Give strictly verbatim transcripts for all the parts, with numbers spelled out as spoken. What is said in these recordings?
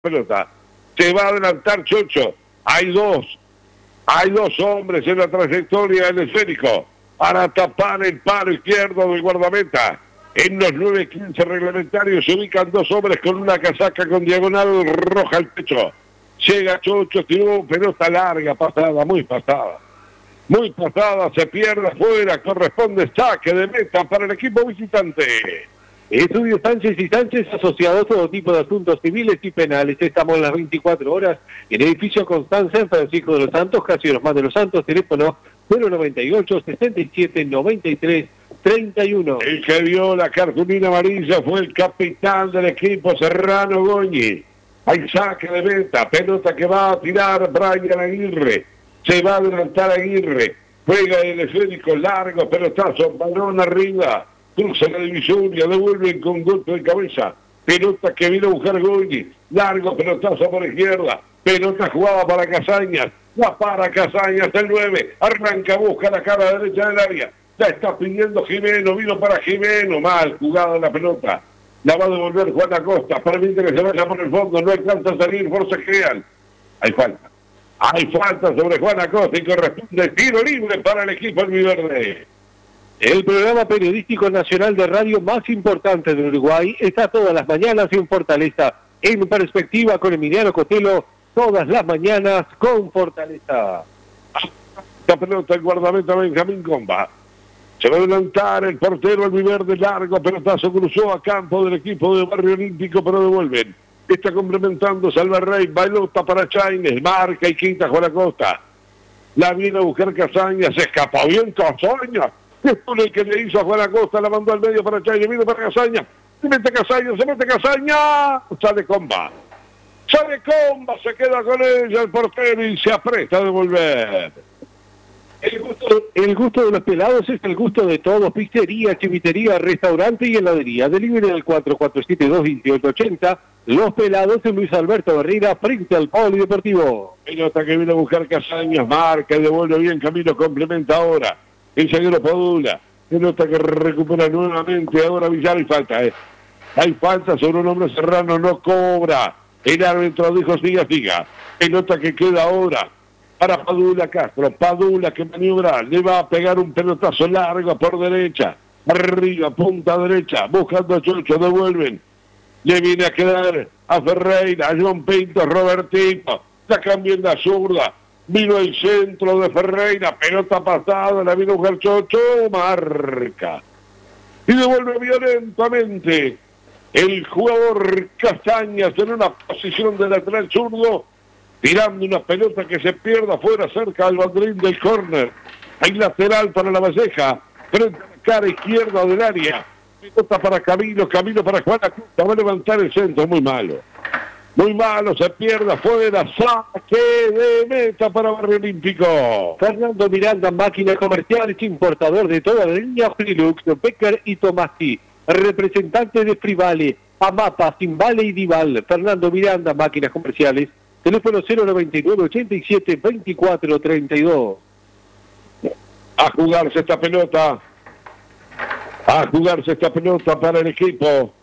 pelota. Se va a adelantar Chocho. Hay dos. Hay dos hombres en la trayectoria del esférico para tapar el palo izquierdo del guardameta. En los nueve quince reglamentarios se ubican dos hombres con una casaca con diagonal roja al pecho. Llega Chocho, tiró pelota larga, pasada, muy pasada. Muy pasada, se pierde afuera, corresponde saque de meta para el equipo visitante. Estudio Sánchez y Sánchez, asociados a todo tipo de asuntos civiles y penales. Estamos en las veinticuatro horas en edificio Constanza, en Francisco de los Santos, Casi los Más de los Santos, teléfono cero noventa y ocho, sesenta y siete, noventa y tres, treinta y uno. El que vio la cartulina amarilla fue el capitán del equipo, Serrano Goñi. Hay saque de meta, pelota que va a tirar Brian Aguirre. Se va a adelantar Aguirre. Juega el esférico largo, pelotazo, balón arriba. Cruza la divisoria, devuelven con golpe de cabeza. Pelota que vino a buscar Goñi. Largo, pelotazo por izquierda. Pelota jugada para Casañas. La para Casañas, el nueve. Arranca, busca la cara derecha del área. Ya está pidiendo Jimeno, vino para Jimeno. Mal jugada la pelota. La va a devolver Juan Acosta. Permite que se vaya por el fondo. No alcanza a salir, forcejean. Hay falta. Hay falta sobre Juan Acosta y corresponde tiro libre para el equipo albiverde. El programa periodístico nacional de radio más importante de Uruguay está todas las mañanas en Fortaleza. En perspectiva con Emiliano Cotelo, todas las mañanas con Fortaleza. La pelota, el guardameta Benjamín Comba. Se va a adelantar el portero albiverde, largo, pelotazo cruzó a campo del equipo de Barrio Olímpico, pero devuelven. Está complementando Salvarrey, bailota para Chaines, marca y quinta Juan Acosta. La viene a buscar Casaña, se escapó bien Casaña. Es el que le hizo a Juan Acosta, la mandó al medio para Chaines, viene para Casaña. Se mete Casaña, se mete Casaña. Sale Comba. Sale Comba, se queda con ella el portero y se apresta a devolver. El gusto, el gusto de los pelados es el gusto de todos. Pizzería, chivitería, restaurante y heladería. Delivery del cuatro cuatro siete dos, dos ocho ocho cero. Los pelados en Luis Alberto Barrera, frente al Polideportivo. Pelota que viene a buscar Casañas, marca y devuelve bien Camilo, complementa ahora. El zaguero Padula. Pelota que recupera nuevamente ahora Villar y falta. Eh. Hay falta sobre un hombre Serrano, no cobra. El árbitro dijo siga, siga. Pelota que queda ahora para Padula Castro. Padula que maniobra, le va a pegar un pelotazo largo por derecha. Arriba, punta derecha, buscando a Chocho, devuelven. Le viene a quedar a Ferreira, a John Pinto, Robertito. La cambian la zurda. Vino el centro de Ferreira, pelota pasada, la vino a jugar Chocho, marca. Y devuelve violentamente el jugador Castañas en una posición de lateral zurdo, tirando una pelota que se pierda afuera cerca del banderín del córner. Hay lateral para la Valleja, frente a la cara izquierda del área. Pelota para Camilo, Camilo para Juan Acosta, va a levantar el centro, muy malo. Muy malo, se pierde afuera, saque de meta para Barrio Olímpico. Fernando Miranda, máquinas comerciales, importador de toda la línea Frilux, Becker y Tomasi, representante de Frivale, Amapa, Simbale y Dival. Fernando Miranda, máquinas comerciales, teléfono cero noventa y nueve, ochenta y siete, veinticuatro, treinta y dos. A jugarse esta pelota, a jugarse esta pelota para el equipo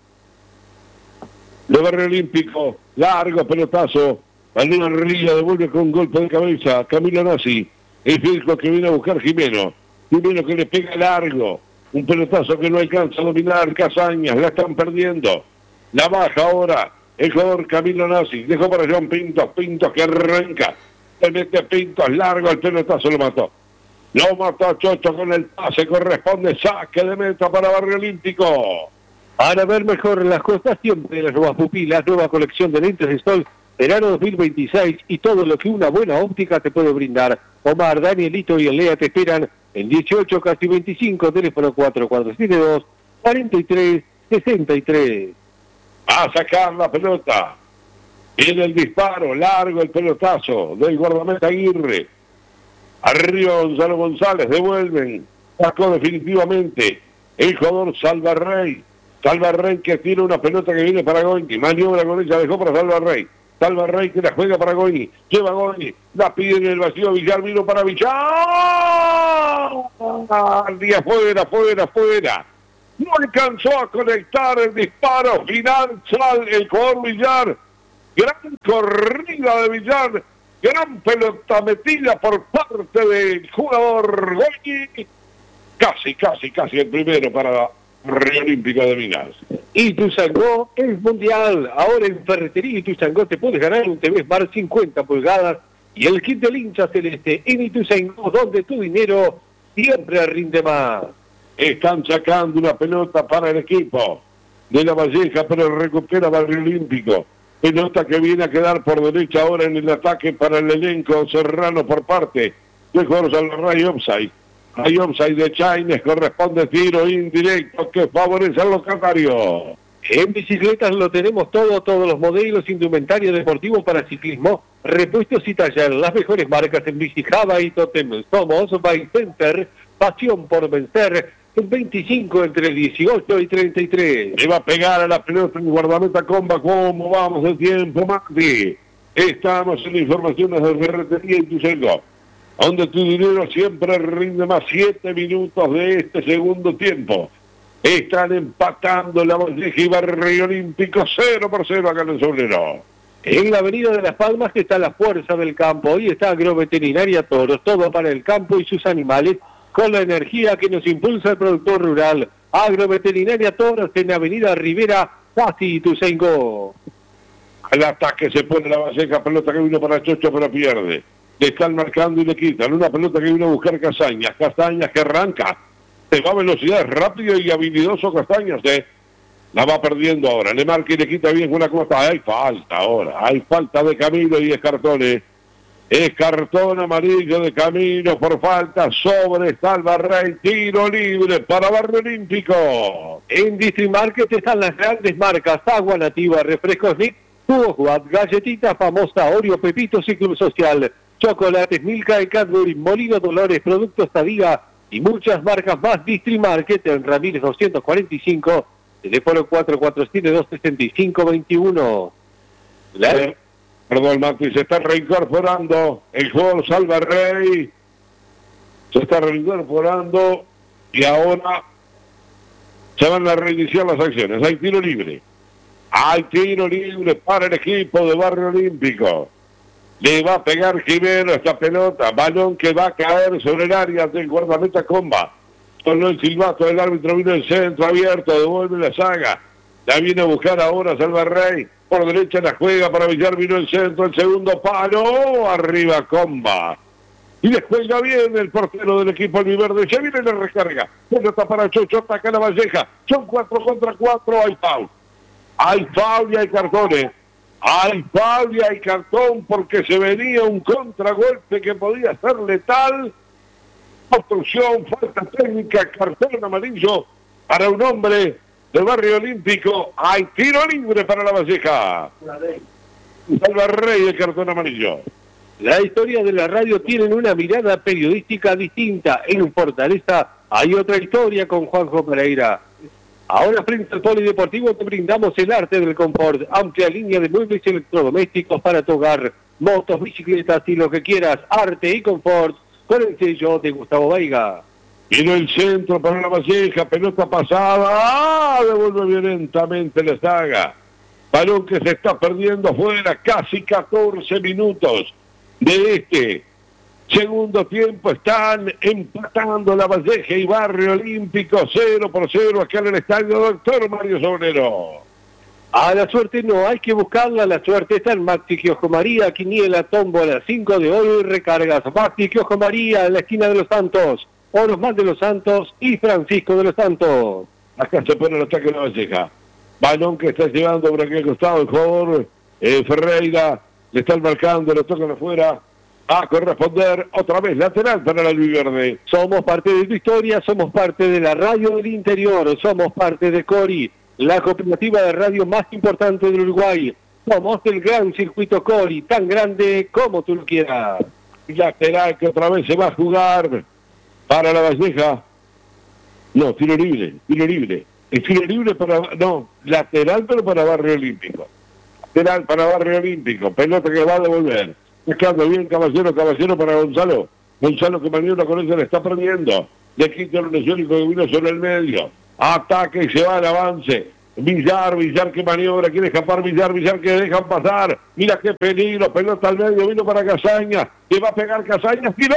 de Barrio Olímpico. Largo pelotazo, Valera Rilla devuelve con golpe de cabeza, Camilo Nasi, el filtro que viene a buscar Jimeno, Jimeno que le pega largo, un pelotazo que no alcanza a dominar Casañas, la están perdiendo, la baja ahora el jugador Camilo Nasi, dejó para John Pintos, Pintos que arranca, se mete Pintos largo, el pelotazo lo mató, lo mató a Chocho con el pase, corresponde saque de meta para Barrio Olímpico. Para ver mejor las cosas siempre, las nuevas pupilas, nueva colección de lentes de sol, verano dos mil veintiséis y todo lo que una buena óptica te puede brindar. Omar, Danielito y Elea te esperan en dieciocho, casi veinticinco, teléfono cuatro cuatro siete dos, cuatro tres, seis tres. A sacar la pelota. Viene el disparo, largo el pelotazo del guardameta Aguirre. Arriba Gonzalo González, devuelven. Sacó definitivamente el jugador Salvarrey. Salvarrey que tira una pelota que viene para Goñi, maniobra con ella, dejó para Salvarrey. Salvarrey que la juega para Goñi, lleva a Goñi, la pide en el vacío, Villar vino para Villar. Y afuera, afuera, afuera. No alcanzó a conectar el disparo final, sal el jugador Villar. Gran corrida de Villar. Gran pelota metida por parte del jugador Goñi. Casi, casi, casi el primero para Río Olímpico de Minas. Ituzaingó es mundial. Ahora en Ferretería Ituzaingó te puedes ganar un T V Smart cincuenta pulgadas y el kit del hincha celeste en Ituzaingó, donde tu dinero siempre rinde más. Están sacando una pelota para el equipo de La Valleja, pero recupera Barrio Olímpico. Pelota que viene a quedar por derecha ahora en el ataque para el elenco Serrano por parte de Jorge Alvarray. Offside. Hay offside de Chaines, corresponde tiro indirecto que favorece al locatario. En bicicletas lo tenemos todo, todos los modelos, indumentario deportivo para ciclismo, repuestos y taller, las mejores marcas en bici, Java y Totem. Somos Bike Center, pasión por vencer, el veinticinco entre dieciocho y treinta y tres. Le va a pegar a la pelota en guardameta comba. ¿Cómo vamos de tiempo, Mati? Estamos en informaciones de Ferretería Ituzaingó, donde tu dinero siempre rinde más. Siete minutos de este segundo tiempo. Están empatando La Valleja y Barrio Olímpico cero por cero acá en el Sobrero. En la avenida de Las Palmas que está la fuerza del campo. Hoy está Agroveterinaria Toros, todo para el campo y sus animales, con la energía que nos impulsa el productor rural. Agroveterinaria Toros en Avenida Rivera, casi Ituzaingó. Al ataque se pone La Valleja, pelota que vino para Chocho pero pierde. Le están marcando y le quitan. Una pelota que vino a buscar Castañas. Castañas que arranca. Se va a velocidad, rápido y habilidoso Castañas, ¿eh? La va perdiendo ahora. Le marca y le quita bien una cosa. Hay falta ahora. Hay falta de Camilo y es cartón, ¿eh? Es cartón amarillo de Camilo por falta sobre Alvarray. Tiro libre para Barrio Olímpico. En Distrimarket están las grandes marcas: Agua Nativa, Refrescos Nick, Jugos Watt, Galletitas Famosa, Oreo, Pepitos y Club Social, Chocolates Milka y Cadbury, Molino Dolores, Productos Tadía y muchas marcas más. Distrimarket en Ramírez doscientos cuarenta y cinco, teléfono cuatro cuatro siete, dos tres cinco, dos uno. La... Perdón, Mati, se está reincorporando el juego Alvarray. Se está reincorporando y ahora se van a reiniciar las acciones. Hay tiro libre. Hay tiro libre para el equipo de Barrio Olímpico. Le va a pegar Jimeno esta pelota. Balón que va a caer sobre el área del guardameta comba. Con el silbato del árbitro vino el centro abierto. Devuelve la saga. La viene a buscar ahora Alvarray. Por derecha la juega para Villar. Vino el centro. El segundo palo. Arriba comba. Y le juega bien el portero del equipo albiverde. Ya viene la recarga. Pelota para Chocho. Ataca La Valleja. Son cuatro contra cuatro. Hay foul. Hay foul y hay cartones. Hay foul y hay cartón porque se venía un contragolpe que podía ser letal. Obstrucción, falta técnica, cartón amarillo para un hombre de Barrio Olímpico. Hay tiro libre para La Valleja. Alvarray, el cartón amarillo. La historia de la radio tiene una mirada periodística distinta. En Fortaleza hay otra historia con Juanjo Pereira. Ahora frente al Polideportivo te brindamos el arte del confort, amplia línea de muebles y electrodomésticos para tu hogar, motos, bicicletas y lo que quieras, arte y confort, con el sello de Gustavo Veiga. Vino el centro para La Valleja, pelota pasada, ¡ah! Devuelve violentamente la saga. Balón que se está perdiendo fuera, casi catorce minutos de este segundo tiempo. Están empatando La Valleja y Barrio Olímpico cero por cero acá en el estadio Doctor Mario Sobrero. A la suerte no, hay que buscarla. La suerte está en Maxi Kiosco María, Quiniela, Tómbola, cinco de oro y recargas. Maxi Kiosco María, en la esquina de Los Santos, Orosmal de Los Santos y Francisco de Los Santos. Acá se pone el ataque de La Valleja. Balón que está llevando por aquel costado el jugador eh, Ferreira. Le están marcando, le tocan afuera. A corresponder otra vez lateral para el albiverde. Somos parte de tu historia, somos parte de la radio del interior, somos parte de Cori, la cooperativa de radio más importante del Uruguay. Somos del gran circuito Cori, tan grande como tú lo quieras. Lateral que otra vez se va a jugar para La Valleja. No, tiro libre, tiro libre. Es tiro libre para, no, lateral pero para Barrio Olímpico. Lateral para Barrio Olímpico, pelota que va a devolver. Buscando bien Caballero, Caballero para Gonzalo. Gonzalo que maniobra con ella, le está perdiendo. Le quita el Uniónico que vino sobre el medio. Ataque y se va al avance. Villar, Villar que maniobra, quiere escapar Villar, Villar que dejan pasar. Mira qué peligro, pelota al medio, vino para Casaña, que va a pegar Casaña, tiró.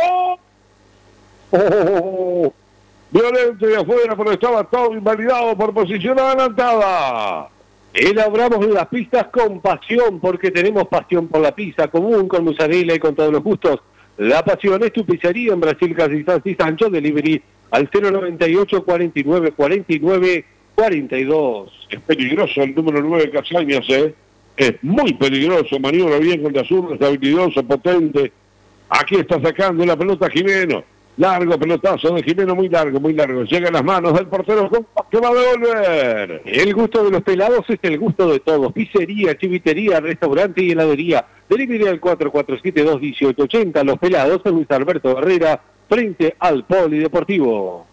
Oh, violento y afuera, pero estaba todo invalidado por posición adelantada. Elaboramos las pistas con pasión, porque tenemos pasión por la pizza común, con mozzarella y con todos los gustos. La pasión es tu pizzería en Brasil, Casistán y Sancho, delivery al cero noventa y ocho, cuarenta y nueve, cuarenta y nueve, cuarenta y dos. Es peligroso el número nueve de Casañas, ¿eh? Es muy peligroso, maniobra bien con la zurda, es habilidoso, potente. Aquí está sacando la pelota Jimeno. Largo pelotazo de Jimeno, muy largo, muy largo. Llega a las manos del portero que va a devolver. El gusto de los pelados es el gusto de todos. Pizzería, chivitería, restaurante y heladería. Delivery al cuatro cuatro siete dos, uno ocho ocho cero. Los pelados en Luis Alberto Herrera, frente al Polideportivo.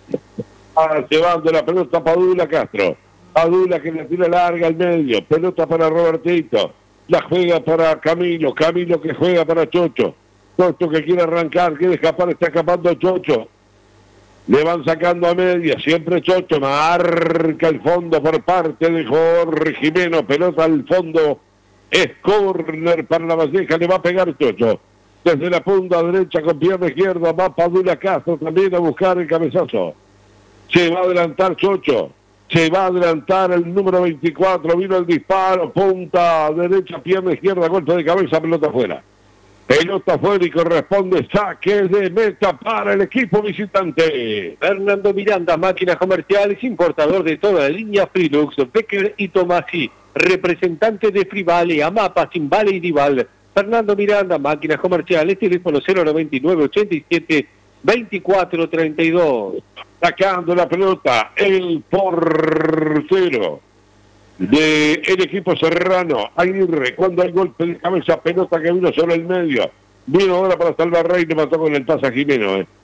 Ah, llevando la pelota Padula Castro. Padula que la tira larga al medio. Pelota para Robertito. La juega para Camilo. Camilo que juega para Chocho. Chocho que quiere arrancar, quiere escapar, está escapando Chocho. Le van sacando a media, siempre Chocho, marca el fondo por parte de Jorge Jimeno, pelota al fondo, es córner para la Valleja, le va a pegar Chocho. Desde la punta derecha con pierna izquierda va Padula Castro también a buscar el cabezazo. Se va a adelantar Chocho, se va a adelantar el número veinticuatro, vino el disparo, punta derecha, pierna izquierda, golpe de cabeza, pelota afuera. Pelota afuera y corresponde saque de meta para el equipo visitante. Fernando Miranda, máquinas comerciales, importador de toda la línea Frilux, Becker y Tomasi, representante de Frivale, Amapa, Simbale y Dival. Fernando Miranda, máquinas comerciales, teléfono cero noventa y nueve, ochenta y siete, veinticuatro treinta y dos. Sacando la pelota, el portero de el equipo serrano, Aguirre, cuando hay golpe de cabeza, pelota que vino sobre el medio, vino ahora para salvar Rey, le mató con el pase a Jimeno, eh.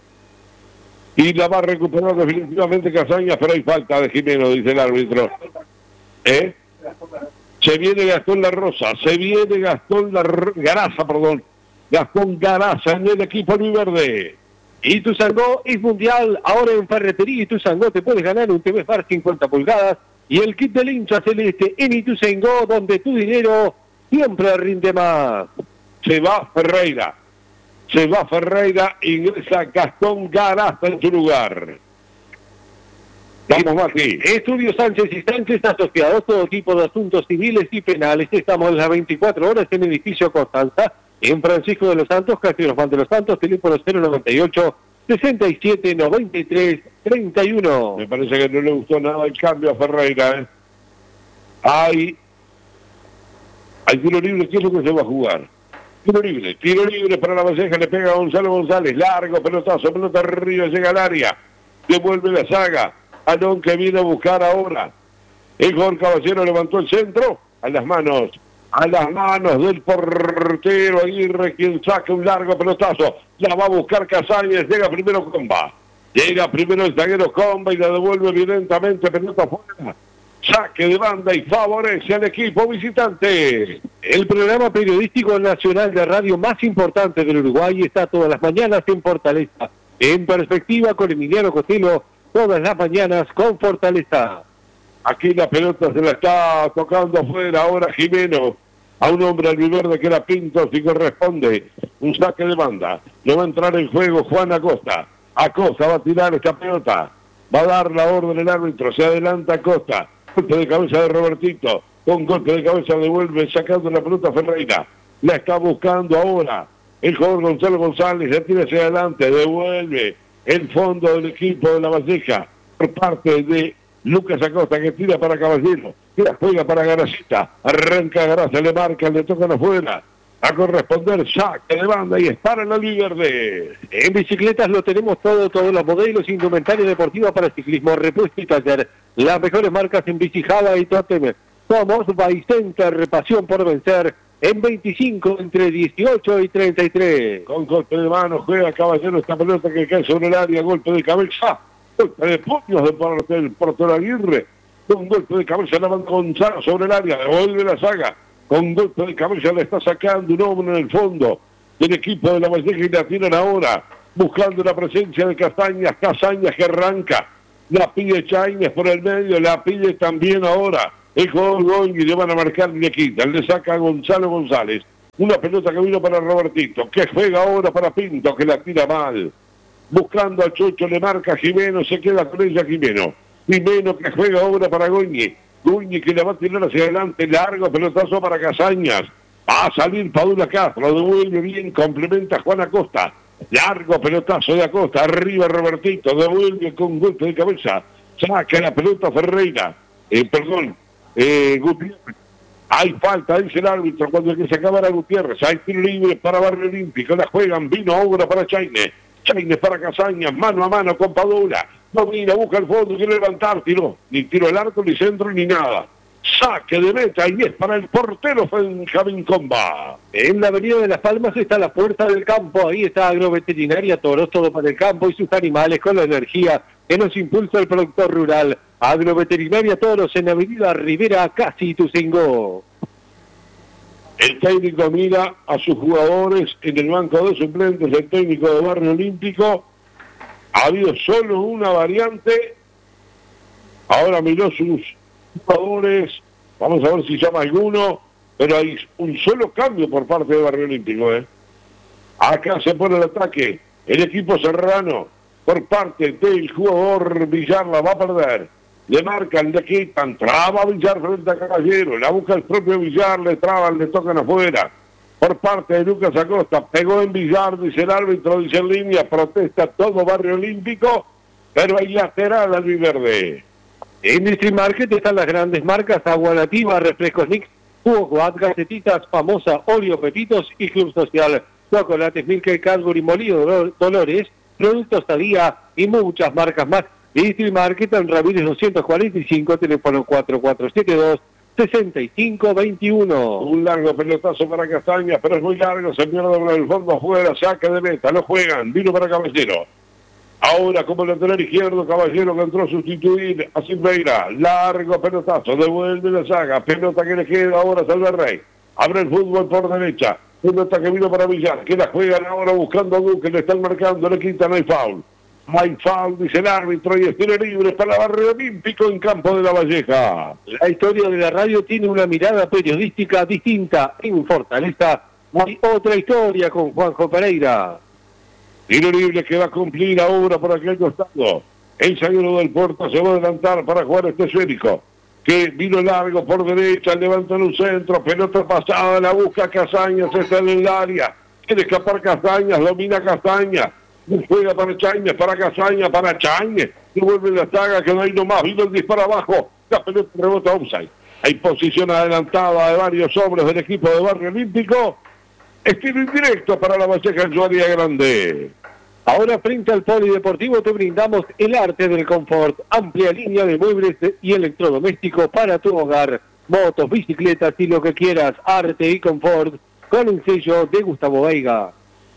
y la va a recuperar definitivamente Casañas, pero hay falta de Jimeno, dice el árbitro, ¿eh? Se viene Gastón La Rosa, se viene Gastón La Garaza, perdón, Gastón Garaza en el equipo Verde. Ituzaingó es mundial, ahora en Ferretería Ituzaingó te puedes ganar un T V Smart cincuenta pulgadas, y el kit del hincha celeste en Ituzaingó, donde tu dinero siempre rinde más. Se va Ferreira. Se va Ferreira, ingresa Gastón Garaza en su lugar. Vamos aquí. Estudio Sánchez y Sánchez Asociados, todo tipo de asuntos civiles y penales. Estamos las veinticuatro horas en el edificio Constanza, en Francisco de los Santos, Castillo Juan de los Santos, teléfono cero noventa y ocho, sesenta y siete, noventa y tres, treinta y uno. Me parece que no le gustó nada el cambio a Ferreira, ¿eh? Hay, hay tiro libre, ¿qué es lo que se va a jugar? Tiro libre, tiro libre para la Valleja, le pega a Gonzalo González, largo, pelotazo, pelota arriba, llega al área, devuelve la saga, Alón que viene a buscar ahora. El Jorge Caballero levantó el centro, a las manos, a las manos del portero Aguirre, quien saca un largo pelotazo, la va a buscar Casañas, llega primero Comba, llega primero el zaguero Comba y la devuelve violentamente, pelota afuera, saque de banda y favorece al equipo visitante. El programa periodístico nacional de radio más importante del Uruguay está todas las mañanas en Fortaleza, en perspectiva con Emiliano Costello, todas las mañanas con Fortaleza. Aquí la pelota se la está tocando afuera, ahora Jimeno, a un hombre albiverde que era Pinto, si corresponde, un saque de banda, no va a entrar en juego Juan Acosta, Acosta va a tirar esta pelota, va a dar la orden el árbitro, se adelanta Acosta, golpe de cabeza de Robertito, con golpe de cabeza devuelve sacando la pelota Ferreira, la está buscando ahora, el jugador Gonzalo González, se tira hacia adelante, devuelve el fondo del equipo de la Valleja, por parte de Lucas Acosta que tira para Caballero, que la juega para Garacita, arranca Garaza, le marca, le tocan afuera, a corresponder saque de banda y es para la Verde. En bicicletas lo tenemos todo, todos los modelos, indumentaria deportiva para ciclismo, repuesto y taller, las mejores marcas en bici Java y Totem. Somos Bicenter, pasión por vencer, en veinticinco, entre dieciocho y treinta y tres. Con golpe de mano juega Caballero esta pelota que cae sobre el área, golpe de cabeza, golpe de puños de parte del portero Aguirre, con golpe de cabeza la manda Gonzalo sobre el área, devuelve la saga, con golpe de cabeza le está sacando un hombre en el fondo del equipo de la Valleja y la tiran ahora, buscando la presencia de Castañas, Castañas que arranca, la pide Chaines por el medio, la pide también ahora el jugador Goñi, le van a marcar y le quitan, le saca a Gonzalo González, una pelota que vino para Robertito, que juega ahora para Pinto, que la tira mal, buscando a Chocho, le marca a Jimeno, se queda con ella Jimeno, Jimeno que juega ahora para Goñi, Goñi que le va a tirar hacia adelante, largo pelotazo para Casañas, va a salir Paula Castro, devuelve bien, complementa a Juan Acosta, largo pelotazo de Acosta, arriba Robertito, devuelve con golpe de cabeza, saca la pelota Ferreira, eh, perdón, eh, Gutiérrez, hay falta, dice el árbitro, cuando que se acabara Gutiérrez, hay tiro libre para Barrio Olímpico, la juegan, vino ahora para Chaine, Chaine para Casañas, mano a mano con Padula, domina, busca el fondo, quiere levantar, tiró, ni tiro el arco, ni centro, ni nada. Saque de meta y es para el portero Benjamín Comba. En la avenida de Las Palmas está la puerta del campo, ahí está Agroveterinaria Toros, todo para el campo y sus animales con la energía que nos impulsa el productor rural. Agroveterinaria Toros en avenida Rivera, casi Ituzaingó. El técnico mira a sus jugadores en el banco de suplentes, el técnico de Barrio Olímpico. Ha habido solo una variante, ahora miró sus jugadores, vamos a ver si llama alguno, pero hay un solo cambio por parte de Barrio Olímpico. ¿eh? Acá se pone el ataque, el equipo serrano, por parte del jugador Villar, la va a perder, le marcan, le quitan, traba Villar frente a Caballero, la busca el propio Villar, le traban, le tocan afuera, por parte de Lucas Acosta, pegó en Villar, dice el árbitro, dice en línea, protesta todo Barrio Olímpico, pero hay lateral al Viverde. En District Market están las grandes marcas Agua Nativa, Refrescos Nix, Jugo Coat, Gacetitas, Famosa, Oreo, Pepitos y Club Social. Chocolates Milka, Cadbury, Molido, Dolores, Productos Tadía y muchas marcas más. District Market en Ramírez doscientos cuarenta y cinco, teléfono cuatro cuatro siete dos, seis cinco dos uno. Un largo pelotazo para Castaña, pero es muy largo, se pierde por el fondo afuera, saca de meta, lo juegan, vino para Caballero. Ahora como lateral izquierdo, Caballero que entró a sustituir a Silveira. Largo pelotazo, devuelve la saga. Pelota que le queda ahora a Salvarrey. Abre el fútbol por derecha. Pelota que vino para Villar, que la juegan ahora buscando a Duque, le están marcando, le quitan, hay foul. Hay foul, dice el árbitro, y es tiro libre para Barrio Olímpico en campo de La Valleja. La historia de la radio tiene una mirada periodística distinta. En Fortaleza hay otra historia con Juanjo Pereira. Tiro libre que va a cumplir ahora por aquel costado. El zaguero del Porto se va a adelantar para jugar este esférico. Que vino largo por derecha, levanta en un centro, pelota pasada, la busca Casañas, está en el área. Quiere escapar Casañas, domina Casañas. Juega para Chañez, para Casañas, para Chañez. Devuelve la saga que no hay nomás, vino el disparo abajo. La pelota rebota offside. Hay posición adelantada de varios hombres del equipo de Barrio Olímpico. Estilo indirecto para La Valleja en su área grande. Ahora frente al Polideportivo te brindamos el arte del confort, amplia línea de muebles y electrodomésticos para tu hogar, motos, bicicletas y lo que quieras, arte y confort, con el sello de Gustavo Veiga.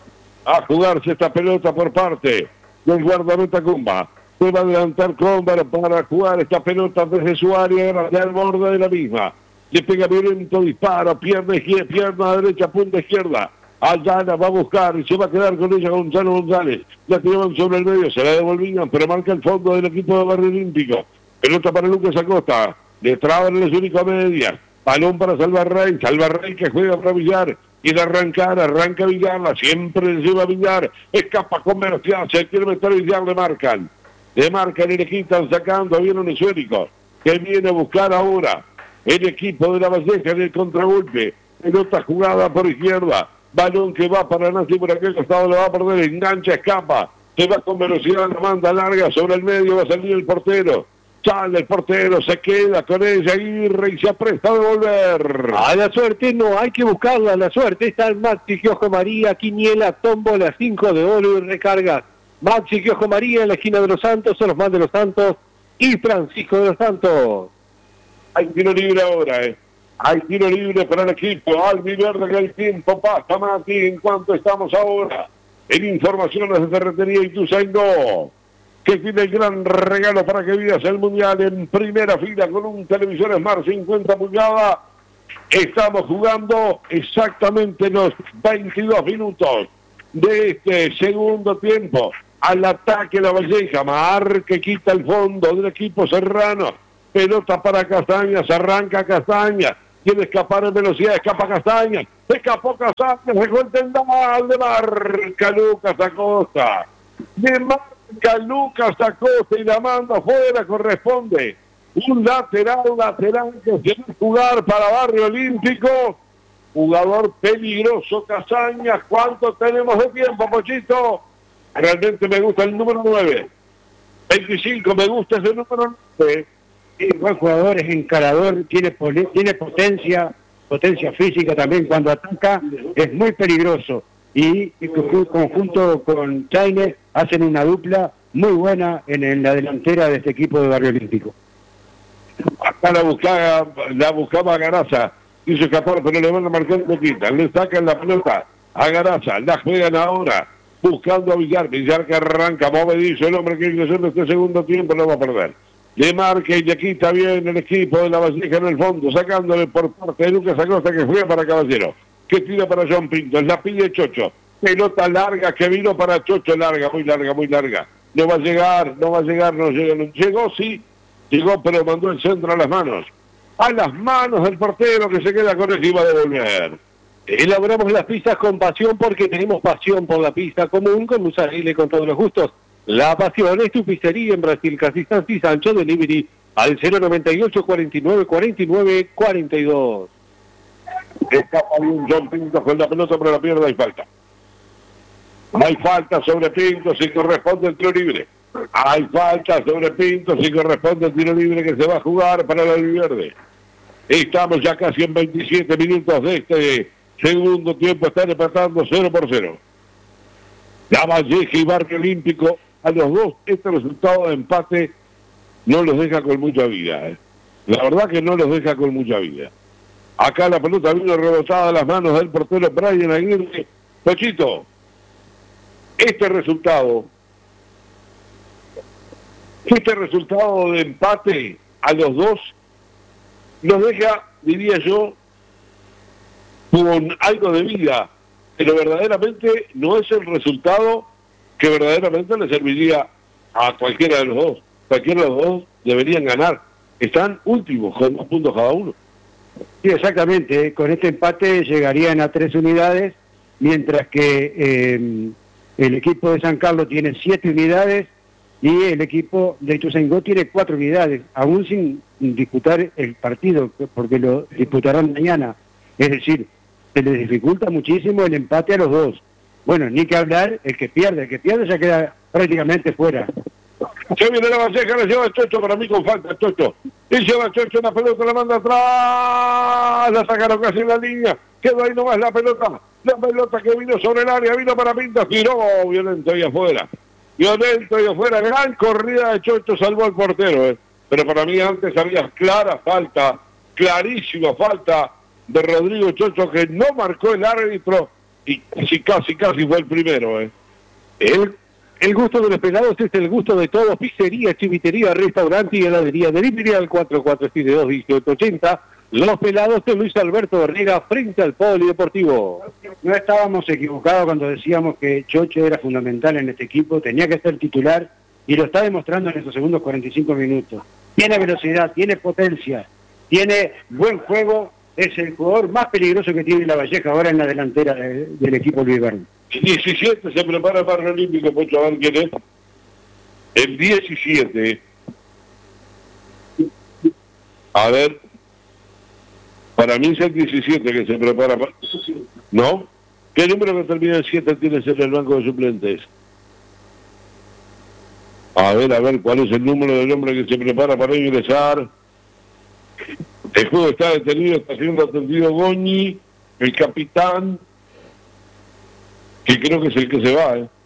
A jugarse esta pelota por parte del guardameta Comba. Se va a adelantar Comba para jugar esta pelota desde su área grande al borde de la misma. Le pega violento disparo, pierna izquierda, pierna derecha, punta izquierda. Aldana va a buscar y se va a quedar con ella Gonzalo González. La tiraban sobre el medio, se la devolvían, pero marca el fondo del equipo de Barrio Olímpico. Pelota para Lucas Acosta. Le traban el único a media. Balón para Salvarrey. Salvarrey que juega para Villar. Quiere arrancar, arranca Villar. La siempre le lleva a Villar. Escapa Comercial. Se quiere meter a Villar, le marcan. Le marcan y le quitan sacando. Viene un esférico que viene a buscar ahora el equipo de La Valleja en el contragolpe. Pelota jugada por izquierda. Balón que va para Nancy por aquel costado, lo va a perder, engancha, escapa, se va con velocidad, la manda larga sobre el medio, va a salir el portero, sale el portero, se queda con ella Aguirre y se apresta a devolver. A la suerte no hay que buscarla, la suerte está en Maxi Kiosko María, Quiniela, tómbola, cinco de oro y recarga. Maxi Kiosko María en la esquina de los Santos, son los más de los Santos y Francisco de los Santos. Hay tiro libre ahora, eh. Hay tiro libre para el equipo. Albiverde que el tiempo pasa, Mati, en cuanto estamos ahora en informaciones de Ferretería Ituzaingó, que tiene el gran regalo para que vivas el Mundial en primera fila con un televisor Smart cincuenta pulgadas. Estamos jugando exactamente los veintidós minutos de este segundo tiempo. al ataque la Valleja, Marque quita el fondo del equipo serrano, pelota para Castañas, arranca Castañas, quiere escapar en velocidad, escapa Castañas, escapó Castañas, dejó el tendal, de marca Lucas Acosta, de marca Lucas Acosta y la manda afuera, corresponde un lateral, lateral que se va a jugar para Barrio Olímpico, jugador peligroso Castañas. ¿Cuánto tenemos de tiempo, Pochito? Realmente me gusta el número nueve. veinticinco, me gusta ese número nueve. Sí, buen jugador, es encarador, tiene, tiene potencia, potencia física también cuando ataca, es muy peligroso. Y, y conjunto con Chaine hacen una dupla muy buena en, en la delantera de este equipo de Barrio Olímpico. Acá la buscaba, la buscaba Garaza, hizo escapar, pero le van a marcar un poquito, le sacan la pelota a Garaza, la juegan ahora, buscando a Villar, Villar que arranca, movedizo, el hombre que ingresó en este segundo tiempo lo va a perder. Le marca y le quita bien el equipo de la Valleja en el fondo, sacándole por parte de Lucas Acosta que fue para Caballero, que tira para John Pinto, la pide Chocho, pelota larga que vino para Chocho, larga, muy larga, muy larga, no va a llegar, no va a llegar, no llega, no llegó, sí, llegó, pero mandó el centro a las manos, a las manos del portero que se queda con el iba a devolver. Elaboramos las pizzas con pasión porque tenemos pasión por la pizza común con mozzarella y con todos los gustos. La pasión es tu pizzería en Brasil, Casistán y Sancho, delivery al cero noventa y ocho, cuarenta y nueve, cuarenta y nueve, cuarenta y dos. Escapa bien John Pinto con la pelota, pero la pierda y falta. Hay falta sobre Pinto, si corresponde el tiro libre. Hay falta sobre Pinto, si corresponde el tiro libre que se va a jugar para la Verde. Estamos ya casi en veintisiete minutos de este segundo tiempo, están empatando cero por cero. La Valleja y Barrio Olímpico, a los dos, este resultado de empate no los deja con mucha vida. ¿eh? La verdad que no los deja con mucha vida. Acá la pelota vino rebotada a las manos del portero Brian Aguirre. Pochito, este resultado, este resultado de empate a los dos, nos deja, diría yo, con algo de vida, pero verdaderamente no es el resultado que verdaderamente le serviría a cualquiera de los dos. Cualquiera de los dos deberían ganar. Están últimos, con dos puntos cada uno. Sí, exactamente. Con este empate llegarían a tres unidades, mientras que eh, el equipo de San Carlos tiene siete unidades y el equipo de Ituzaingó tiene cuatro unidades, aún sin disputar el partido, porque lo disputarán mañana. Es decir, se les dificulta muchísimo el empate a los dos. Bueno, ni que hablar, el que pierde, el que pierde ya queda prácticamente fuera. Se viene la Valleja, le lleva Chocho, para mí con falta, Chocho. Y lleva Chocho, la pelota la manda atrás, la sacaron casi en la línea, quedó ahí nomás la pelota, la pelota que vino sobre el área, vino para Pinto, giró, violento ahí afuera. Violento ahí afuera, gran corrida de Chocho, salvó al portero, eh. Pero para mí antes había clara falta, clarísima falta de Rodrigo Chocho, que no marcó el árbitro y casi, casi, casi fue el primero. Eh. El, el gusto de los pelados es el gusto de todos. Pizzería, chivitería, restaurante y heladería. Delivery al cuatro cuatro siete dos, dieciocho ochenta. Los pelados de Luis Alberto Herrera frente al Polideportivo. No estábamos equivocados cuando decíamos que Chocho era fundamental en este equipo, tenía que ser titular y lo está demostrando en estos segundos cuarenta y cinco minutos. Tiene velocidad, tiene potencia, tiene buen juego. Es el jugador más peligroso que tiene la Valleja ahora en la delantera de, del equipo Luis Verne. El diecisiete se prepara para el Olímpico, Pocho, a ver quién es. El diecisiete. A ver. Para mí es el diecisiete que se prepara para... ¿No? ¿Qué número que termina en siete tienes en el banco de suplentes? A ver, a ver, ¿cuál es el número del hombre que se prepara para ingresar? El juego está detenido, está siendo atendido Goñi, el capitán, que creo que es el que se va, ¿eh?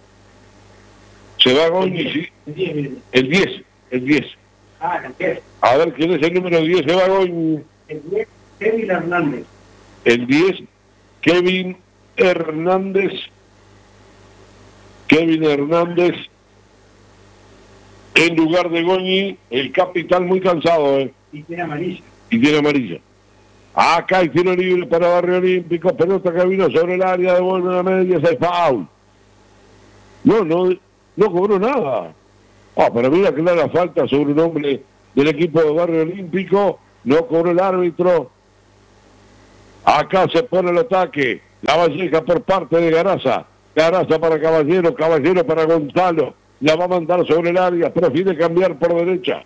Se va Goñi, sí. El diez, el diez. Ah, el diez. A ver, ¿quién es el número diez? Se va Goñi. El diez, Kevin Hernández. El diez, Kevin Hernández. Kevin Hernández. En lugar de Goñi, el capitán muy cansado, ¿eh? Y tiene amarilla. Y tiene amarilla. Acá hay tiro libre para Barrio Olímpico, pelota que vino sobre el área, devuelve la media, es foul. No, no, no cobró nada. Ah, pero mira que la falta sobre un hombre del equipo de Barrio Olímpico, no cobró el árbitro. Acá se pone el ataque, La Valleja por parte de Garaza, Garaza para Caballero, Caballero para Gonzalo, la va a mandar sobre el área, prefiere cambiar por derecha,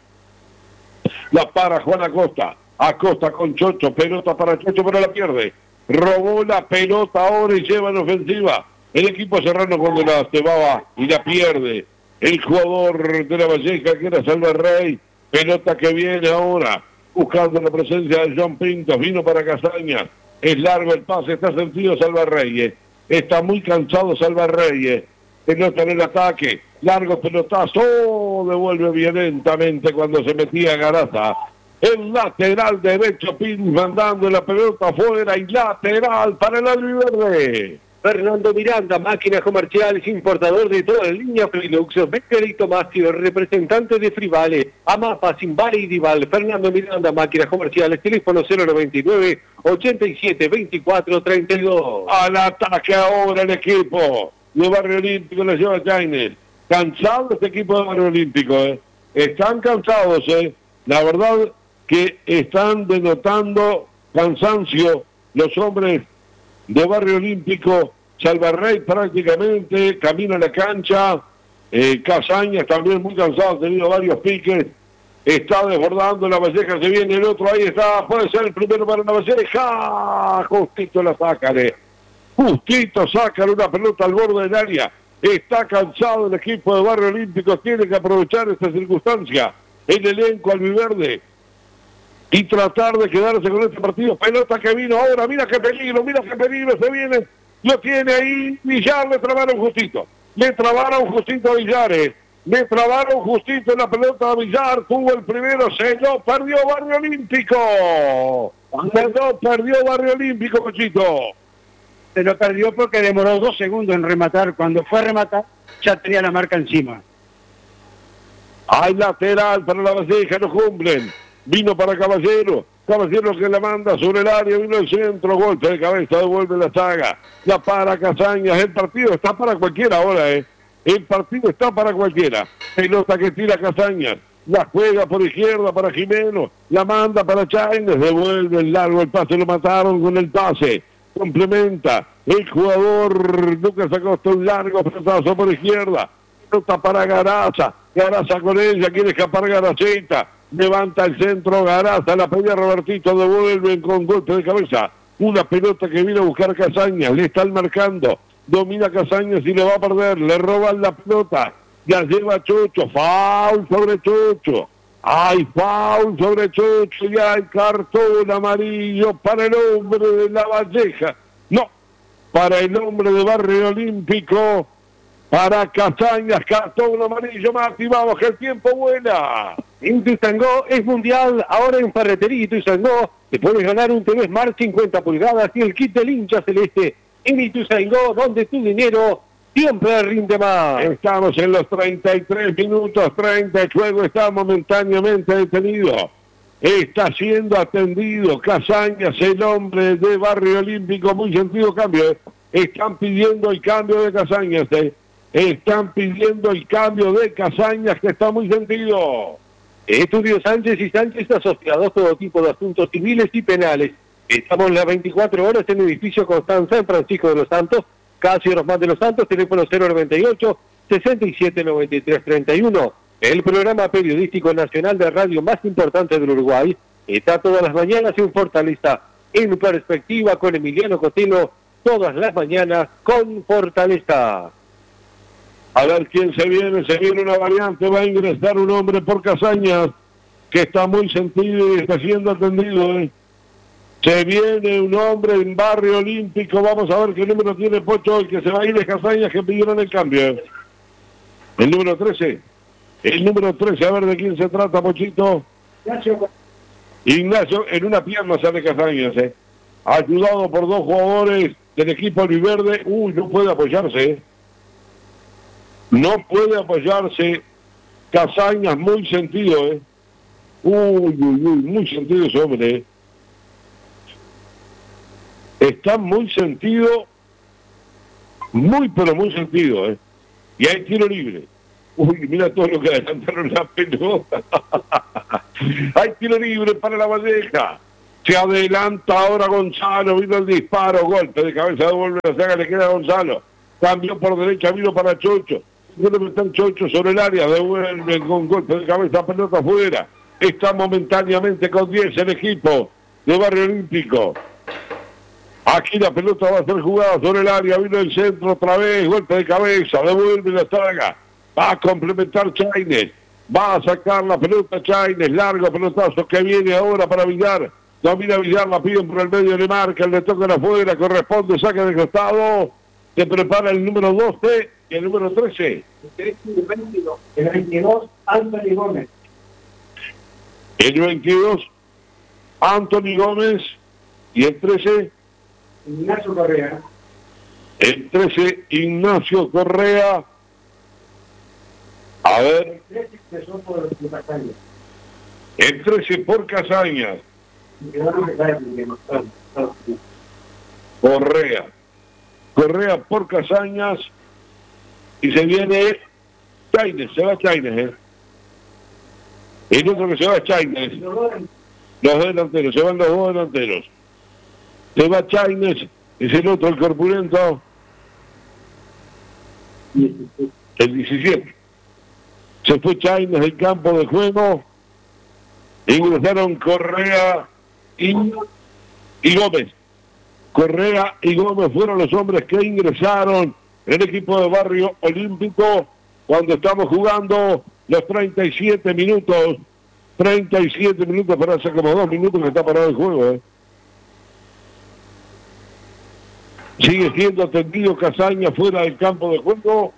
la para Juan Acosta, Acosta con Chocho, pelota para Chocho, pero la pierde, robó la pelota ahora y lleva en ofensiva, el equipo serrano cuando la cebaba y la pierde, el jugador de La Valleja que era Salva Rey, pelota que viene ahora, buscando la presencia de John Pinto, vino para Casañas, es largo el pase, está sentido Salva Reyes, está muy cansado Salva Reyes, pelota en el ataque, largo pelotazo, devuelve violentamente cuando se metía Garaza, el lateral derecho, Pin mandando la pelota afuera y lateral para el albiverde. Fernando Miranda, máquinas comerciales, importador de toda la línea Flilux, Becker y Tomasi, representante de Frivale, Amapa, Simbale y Dival. Fernando Miranda, máquinas comerciales, teléfono cero noventa y nueve, ochenta y siete, veinticuatro, treinta y dos. Al ataque ahora el equipo de Barrio Olímpico, le lleva Jaines. Cansado este equipo de Barrio Olímpico, ¿eh? Están cansados, ¿eh? La verdad que están denotando cansancio los hombres de Barrio Olímpico. Salvarrey prácticamente camina a la cancha, eh, Casañas también muy cansado, ha tenido varios piques, está desbordando, La Valleja se viene, el otro ahí está, puede ser el primero para La Valleja, justito la sacan, eh. justito sacan una pelota al borde del área, está cansado el equipo de Barrio Olímpico, tiene que aprovechar esta circunstancia, el elenco albiverde, y tratar de quedarse con este partido. Pelota que vino ahora, mira qué peligro, mira qué peligro, se viene, lo tiene ahí, Villar, le trabaron justito, le trabaron justito a Villar, eh. le trabaron justito en la pelota a Villar, tuvo el primero, se lo perdió Barrio Olímpico, se lo perdió Barrio Olímpico, Cochito. Se lo perdió porque demoró dos segundos en rematar, cuando fue a rematar ya tenía la marca encima. Hay lateral para La Valleja, no cumplen. Vino para Caballero, Caballero que la manda sobre el área, vino el centro, golpe de cabeza, devuelve la saga, la para Casañas, el partido está para cualquiera ahora, eh. el partido está para cualquiera, pelota que tira Casañas, la juega por izquierda para Jimeno, la manda para Chaines, devuelve el largo, el pase lo mataron con el pase, complementa, el jugador Lucas Acosta, un largo pelotazo por izquierda, pelota para Garaza, Garaza con ella, quiere escapar Garaceta, levanta el centro, Garaza, la pedía Robertito, devuelven con golpe de cabeza, una pelota que viene a buscar Casañas, le están marcando, domina Casañas y le va a perder, le roban la pelota, ya lleva Chocho, foul sobre Chocho, hay foul sobre Chocho y hay cartón amarillo para el hombre de La Valleja, no, para el hombre de Barrio Olímpico, para Casañas, cartón amarillo, Mati, vamos que el tiempo vuela. Ituzaingó es mundial, ahora en Ferretería Ituzaingó te puedes ganar un T V Smart cincuenta pulgadas y el kit del hincha celeste. En Ituzaingó, donde tu dinero siempre rinde más. Estamos en los treinta y tres minutos, treinta, el juego está momentáneamente detenido. Está siendo atendido Casañas, el hombre de Barrio Olímpico, muy sentido cambio. Están pidiendo el cambio de Casañas, ¿eh? Están pidiendo el cambio de Casañas, que está muy sentido. Estudio Sánchez y Sánchez asociados, todo tipo de asuntos civiles y penales. Estamos las veinticuatro horas en el edificio Constanza, en Francisco de los Santos, casi Orosmán de los Santos, teléfono cero noventa y ocho, sesenta y siete, noventa y tres, treinta y uno. El programa periodístico nacional de radio más importante del Uruguay está todas las mañanas en Fortaleza, en perspectiva con Emiliano Cotelo, todas las mañanas con Fortaleza. A ver quién se viene, se viene una variante, va a ingresar un hombre por Casañas, que está muy sentido y está siendo atendido, ¿eh? Se viene un hombre en Barrio Olímpico, vamos a ver qué número tiene Pocho, el que se va a ir de Casañas, que pidieron el cambio, ¿eh? El número trece, el número trece, a ver de quién se trata, Pochito. Ignacio. Ignacio, en una pierna sale Casañas, ¿eh? Ayudado por dos jugadores del equipo albiverde, uy, no puede apoyarse, ¿eh? No puede apoyarse Casañas, muy sentido, ¿eh? Uy, uy, uy, muy sentido ese hombre, ¿eh? Está muy sentido, muy pero muy sentido, ¿eh? Y hay tiro libre. Uy, mira todo lo que adelantaron la pelota. Hay tiro libre para La Valleja. Se adelanta ahora Gonzalo, vino el disparo, golpe de cabeza, devuelve la saga, le queda a Gonzalo. Cambió por derecha, vino para Chocho. Bueno, está el Chocho sobre el área, devuelve con golpe de cabeza, pelota afuera. Está momentáneamente con diez el equipo de Barrio Olímpico. Aquí la pelota va a ser jugada sobre el área, vino el centro otra vez, golpe de cabeza, devuelve la saga. Va a complementar Chaines, va a sacar la pelota Chaines, largo pelotazo que viene ahora para Villar. Domina Villar, la piden por el medio, le marca, le toca la afuera, corresponde, saca de costado. Se prepara el número doce y el número trece. El veintidós, Anthony Gómez. El veintidós, Anthony Gómez. Y el trece, Ignacio Correa. El trece, Ignacio Correa. A ver. El trece por Casañas. Correa. Correa por Casañas. Y se viene Chaines, se va Chaines, ¿eh? El otro que se va es Chaines. Los delanteros, se van los dos delanteros. Se va Chaines, es el otro, el corpulento. El diecisiete. Se fue Chaines del campo de juego. Ingresaron Correa y, y Gómez. Correa y Gómez fueron los hombres que ingresaron en el equipo de Barrio Olímpico cuando estamos jugando los treinta y siete minutos. treinta y siete minutos, para hacer como dos minutos que está parado el juego. ¿eh? Sigue siendo atendido Casaña fuera del campo de juego.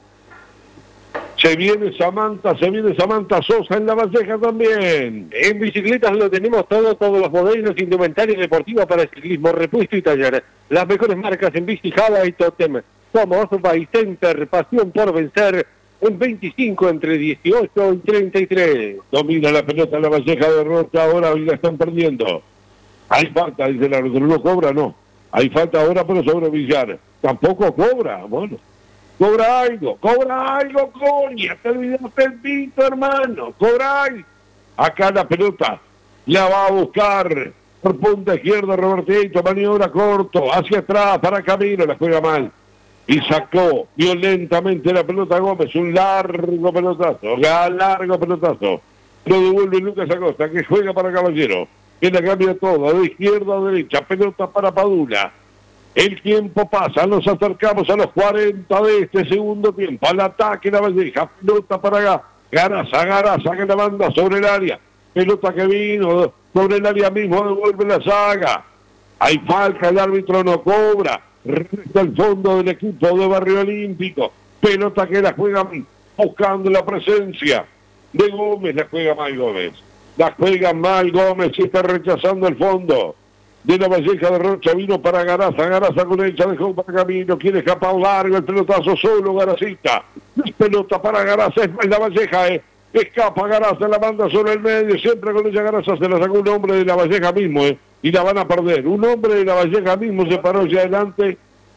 Se viene Samantha, se viene Samantha Sosa en La Valleja también. En bicicletas lo tenemos todo, todos los modelos, indumentaria deportiva para ciclismo, repuesto y taller. Las mejores marcas en bici, Java y Totem. Somos Bike Center, pasión por vencer. En veinticinco entre dieciocho y treinta y tres. Domina la pelota La Valleja, derrota ahora y la están perdiendo. Hay falta, dice el árbitro, no cobra, no. Hay falta ahora, pero sobre Villar. Tampoco cobra, bueno. Cobra algo, cobra algo, coña, te olvidaste el pito, hermano, cobra algo. Acá la pelota la va a buscar por punta izquierda Robertito, maniobra corto, hacia atrás, para Camilo, la juega mal. Y sacó violentamente la pelota Gómez, un largo pelotazo, largo pelotazo. Lo devuelve Lucas Acosta, que juega para Caballero, que la cambia todo, de izquierda a derecha, pelota para Padula. El tiempo pasa, nos acercamos a los cuarenta de este segundo tiempo. Al ataque La Valleja, pelota para acá. Garaza, Garaza que la manda sobre el área. Pelota que vino sobre el área mismo, devuelve la saga. Hay falta, el árbitro no cobra. Resta el fondo del equipo de Barrio Olímpico. Pelota que la juega buscando la presencia de Gómez. La juega mal Gómez. La juega mal Gómez y está rechazando el fondo de La Valleja de Rocha. Vino para Garaza, Garaza con derecha, dejó para Camino, quiere escapar largo, el pelotazo solo, Garacita. Pelota para Garaza, es La Valleja, eh. Escapa Garaza, la manda sobre el medio, siempre con ella Garaza se la sacó un hombre de La Valleja mismo, eh. Y la van a perder. Un hombre de La Valleja mismo se paró hacia adelante.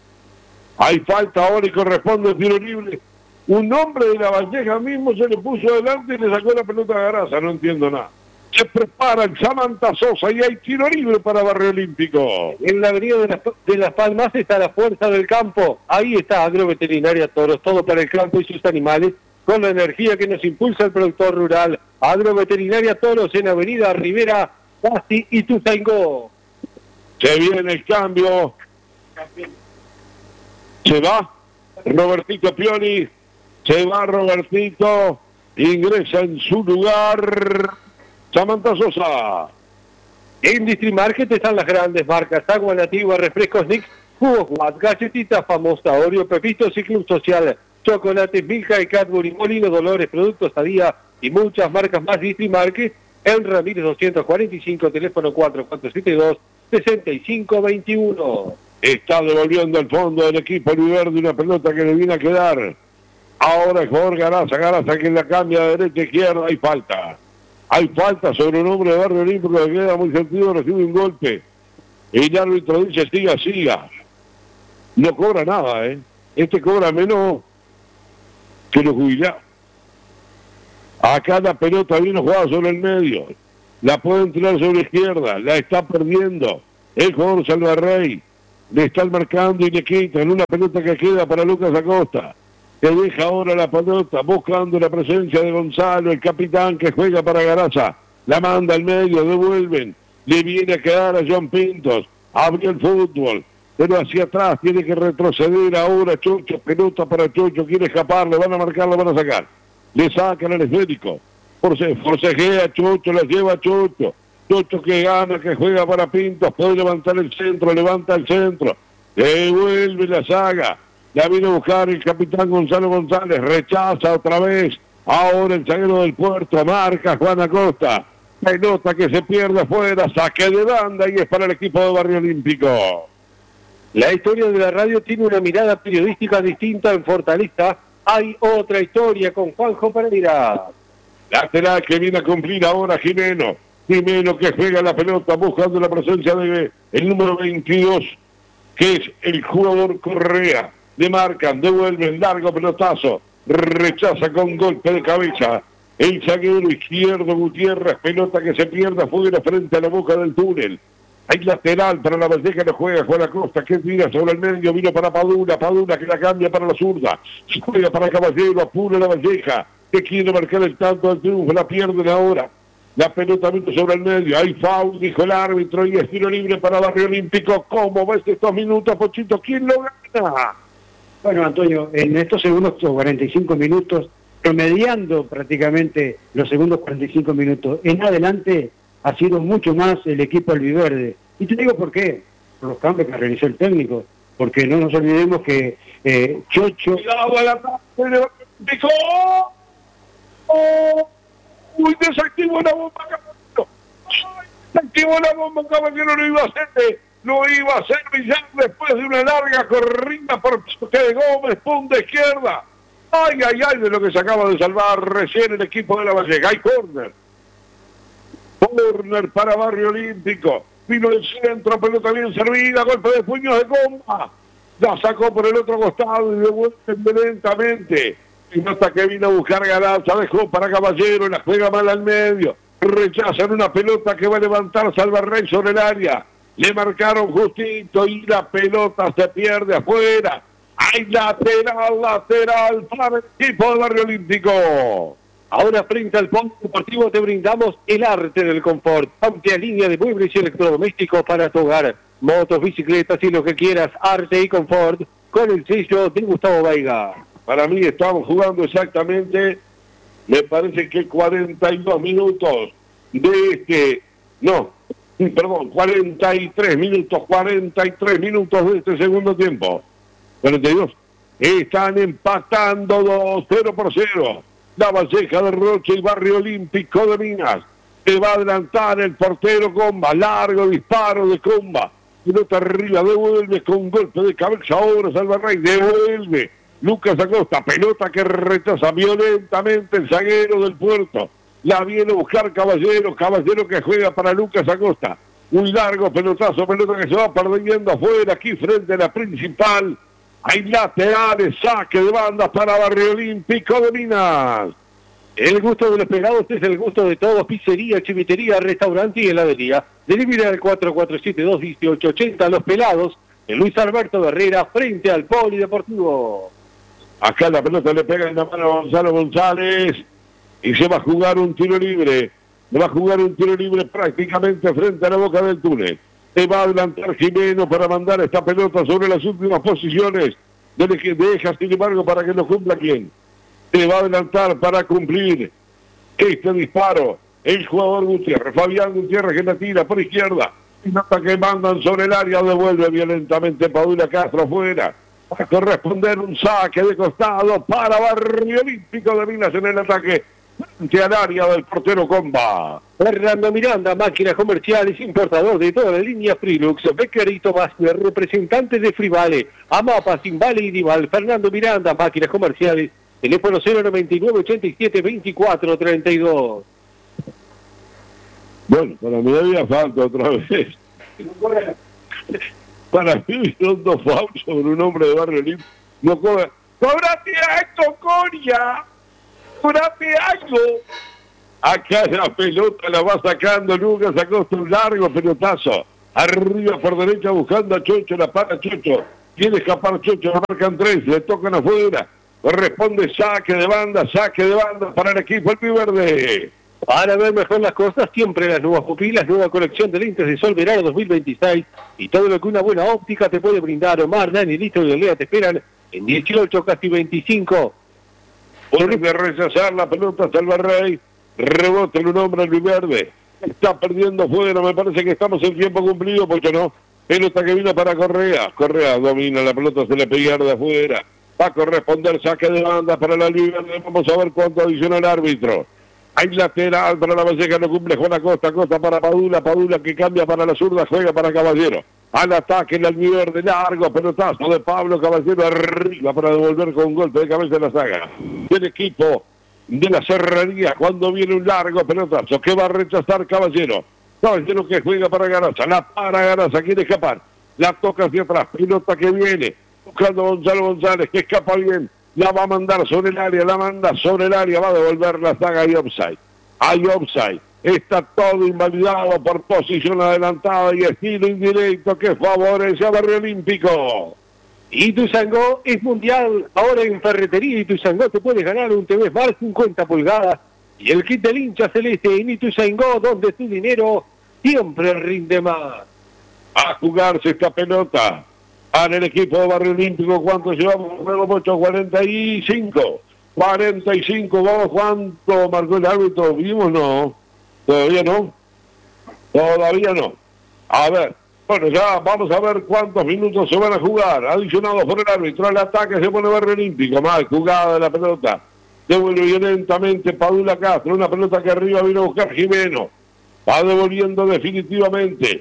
Hay falta ahora y corresponde el tiro libre. Un hombre de La Valleja mismo se le puso adelante y le sacó la pelota a Garaza, no entiendo nada. Se prepara el Samantha Sosa y hay tiro libre para Barrio Olímpico. En la avenida de las, de las Palmas está la fuerza del campo. Ahí está Agroveterinaria Toros, todo para el campo y sus animales, con la energía que nos impulsa el productor rural. Agroveterinaria Toros en avenida Rivera, Casi y Tuzaingó. Se viene el cambio. Se va Robertito Pioni. Se va Robertito. Ingresa en su lugar Samantha Sosa. En Distrimarket están las grandes marcas: Agua Nativa, Refrescos Nix, Jugos Watt, Galletitas Famosa, Oreo, Pepitos y Club Social, Chocolates Milka y Cadbury, Molino Dolores, Productos a Día y muchas marcas más. Distrimarket en Ramírez doscientos cuarenta y cinco, teléfono cuatro cuatro siete dos, seis cinco dos uno. Está devolviendo al fondo del equipo Oliverde una pelota que le viene a quedar. Ahora el jugador Garaza, Garaza que la cambia de derecha a izquierda. Hay falta. Hay falta sobre un hombre de Barrio Olímpico que queda muy sentido, recibe un golpe. El árbitro dice siga, siga. No cobra nada, ¿eh? Este cobra menos que los jubilados. Acá la pelota viene jugada sobre el medio. La puede tirar sobre la izquierda. La está perdiendo el jugador Salvarrey. Le están marcando y le quitan una pelota que queda para Lucas Acosta. Que deja ahora la pelota buscando la presencia de Gonzalo, el capitán que juega para Garaza. La manda al medio, devuelven. Le viene a quedar a John Pintos. Abrió el fútbol. Pero hacia atrás tiene que retroceder ahora Chocho. Pelota para Chocho. Quiere escapar. Le van a marcar, le van a sacar. Le sacan al esférico. Force, forcejea Chocho, la lleva Chocho. Chocho que gana, que juega para Pintos, puede levantar el centro, levanta el centro, devuelve la saga, la viene a buscar el capitán Gonzalo González, rechaza otra vez, ahora el zaguero del Puerto, marca Juan Acosta, pelota que se pierde afuera, saque de banda y es para el equipo de Barrio Olímpico. La historia de la radio tiene una mirada periodística distinta en Fortaleza, hay otra historia con Juanjo Pereira. Lateral que viene a cumplir ahora Jimeno. Jimeno que juega la pelota buscando la presencia de el número veintidós, que es el jugador Correa. Le marcan, devuelven, largo pelotazo, rechaza con golpe de cabeza. El zaguero izquierdo Gutiérrez, pelota que se pierde afuera frente a la boca del túnel. Hay lateral para la Valleja, lo juega Juan Acosta, que tira sobre el medio, vino para Padula, Padula que la cambia para la zurda. Juega para Caballero, apura la Valleja, que quiere marcar el tanto del triunfo, la pierden ahora. La pelota vino sobre el medio, hay foul, dijo el árbitro, y es tiro libre para Barrio Olímpico. ¿Cómo ves estos minutos, Pochito? ¿Quién lo gana? Bueno, Antonio, en estos segundos cuarenta y cinco minutos, promediando prácticamente los segundos cuarenta y cinco minutos, en adelante ha sido mucho más el equipo albiverde. Y te digo por qué, por los cambios que realizó el técnico, porque no nos olvidemos que eh, Chocho... ¡Cuidado a la tarde de Barrio Olímpico! ¡Oh! Uy, desactivó la bomba, Caballero. Ay, desactivó la bomba, Caballero, lo iba a hacer, lo iba a hacer Villar después de una larga corrida por de Gómez, punta izquierda. Ay, ay, ay, de lo que se acaba de salvar recién el equipo de la Valleja. Hay córner. Córner para Barrio Olímpico. Vino el centro, pelota bien servida, golpe de puños de goma. La sacó por el otro costado y devuelve lentamente. Y nota que vino a buscar Garaza, dejó para Caballero, la juega mal al medio, rechazan una pelota que va a levantar Salvarrey sobre el área, le marcaron justito y la pelota se pierde afuera. Hay lateral, lateral para el equipo del Barrio Olímpico. Ahora frente al Fondo Deportivo te brindamos el arte del confort, amplia línea de muebles y electrodomésticos para tu hogar, motos, bicicletas y lo que quieras, arte y confort, con el sello de Gustavo Veiga. Para mí estamos jugando exactamente, me parece que cuarenta y dos minutos de este, no, perdón, cuarenta y tres minutos, cuarenta y tres minutos de este segundo tiempo. cuarenta y dos. Están empatando dos cero por cero. La Valleja de Rocha y Barrio Olímpico de Minas. Se va a adelantar el portero Comba, largo disparo de Comba. Pelota arriba, devuelve con golpe de cabeza, ahora Salvarrey, devuelve. Lucas Acosta, pelota que retrasa violentamente el zaguero del Puerto. La viene a buscar Caballero, Caballero que juega para Lucas Acosta. Un largo pelotazo, pelota que se va perdiendo afuera, aquí frente a la principal. Hay laterales, saque de banda para Barrio Olímpico de Minas. El gusto de los pelados es el gusto de todos. Pizzería, chivitería, restaurante y heladería. Delivery al cuatro cuatro siete dos, uno ocho ocho cero. Los Pelados, de Luis Alberto Herrera, frente al Polideportivo. Acá la pelota le pega en la mano a Gonzalo González y se va a jugar un tiro libre. Le va a jugar un tiro libre prácticamente frente a la boca del túnel. Se va a adelantar Jimeno para mandar esta pelota sobre las últimas posiciones. Deja, sin embargo, para que lo cumpla quién. Se va a adelantar para cumplir este disparo. El jugador Gutiérrez, Fabián Gutiérrez, que la tira por izquierda. Y nota que mandan sobre el área, devuelve violentamente Padula Castro afuera. Va a corresponder un saque de costado para Barrio Olímpico de Minas en el ataque frente al área del portero Comba. Fernando Miranda, máquinas comerciales, importador de toda la línea Frilux, Becker y Tomás, representante de Frivale, Amapa, Simbale y Dival. Fernando Miranda, máquinas comerciales, teléfono cero noventa y nueve, ochenta y siete, veinticuatro, treinta y dos. Bueno, para mí había falta otra vez. Para mí son dos fouls sobre un hombre de Barrio Olímpico. No cobra. ¡Cobrate a esto, Coria! ¡Apurate algo! Acá la pelota la va sacando Lucas Acosta, un largo pelotazo. Arriba por derecha buscando a Chocho, la para Chocho. Quiere escapar Chocho, la marcan tres, le tocan afuera. Corresponde saque de banda, saque de banda para el equipo albiverde. Para ver mejor las cosas, siempre las nuevas pupilas, nueva colección de lentes de sol verano dos mil veintiséis y todo lo que una buena óptica te puede brindar. Omar, Danielito y Lea te esperan en dieciocho, casi veinticinco. Vuelve de rechazar la pelota hasta el Barrey. Rebota en un hombre albiverde. Está perdiendo fuera, me parece que estamos en tiempo cumplido, porque no. Pelota que vino para Correa. Correa domina la pelota, se le pierde afuera. Va a corresponder saque de banda para la albiverde. Vamos a ver cuánto adiciona el árbitro. Hay lateral para la Valleja, no cumple Juan Acosta, Acosta para Padula, Padula que cambia para la zurda, juega para Caballero. Al ataque el albiverde, largo pelotazo de Pablo Caballero arriba para devolver con un golpe de cabeza en la saga. El equipo de la Serrería cuando viene un largo pelotazo que va a rechazar Caballero. Caballero que juega para Garaza, la para Garaza, quiere escapar. La toca hacia atrás, pelota que viene, buscando a Gonzalo González, que escapa bien. La va a mandar sobre el área, la manda sobre el área, va a devolver la saga y offside. Hay offside. Está todo invalidado por posición adelantada y estilo indirecto que favorece a Barrio Olímpico. Ituzaingó es mundial. Ahora en Ferretería Ituzaingó te puedes ganar un T V Smart cincuenta pulgadas y el kit del hincha celeste en Ituzaingó, donde tu dinero siempre rinde más. A jugarse esta pelota. Para el equipo de Barrio Olímpico, ¿cuánto llevamos? ocho cuarenta y cinco. cuarenta y cinco, vamos, ¿cuánto marcó el árbitro? ¿Vimos? No. ¿Todavía no? Todavía no. A ver, bueno, ya vamos a ver cuántos minutos se van a jugar. Adicionados por el árbitro, al ataque se pone Barrio Olímpico. Mal jugada de la pelota. Devuelve violentamente Padula Castro, una pelota que arriba vino a buscar Jimeno. Va devolviendo definitivamente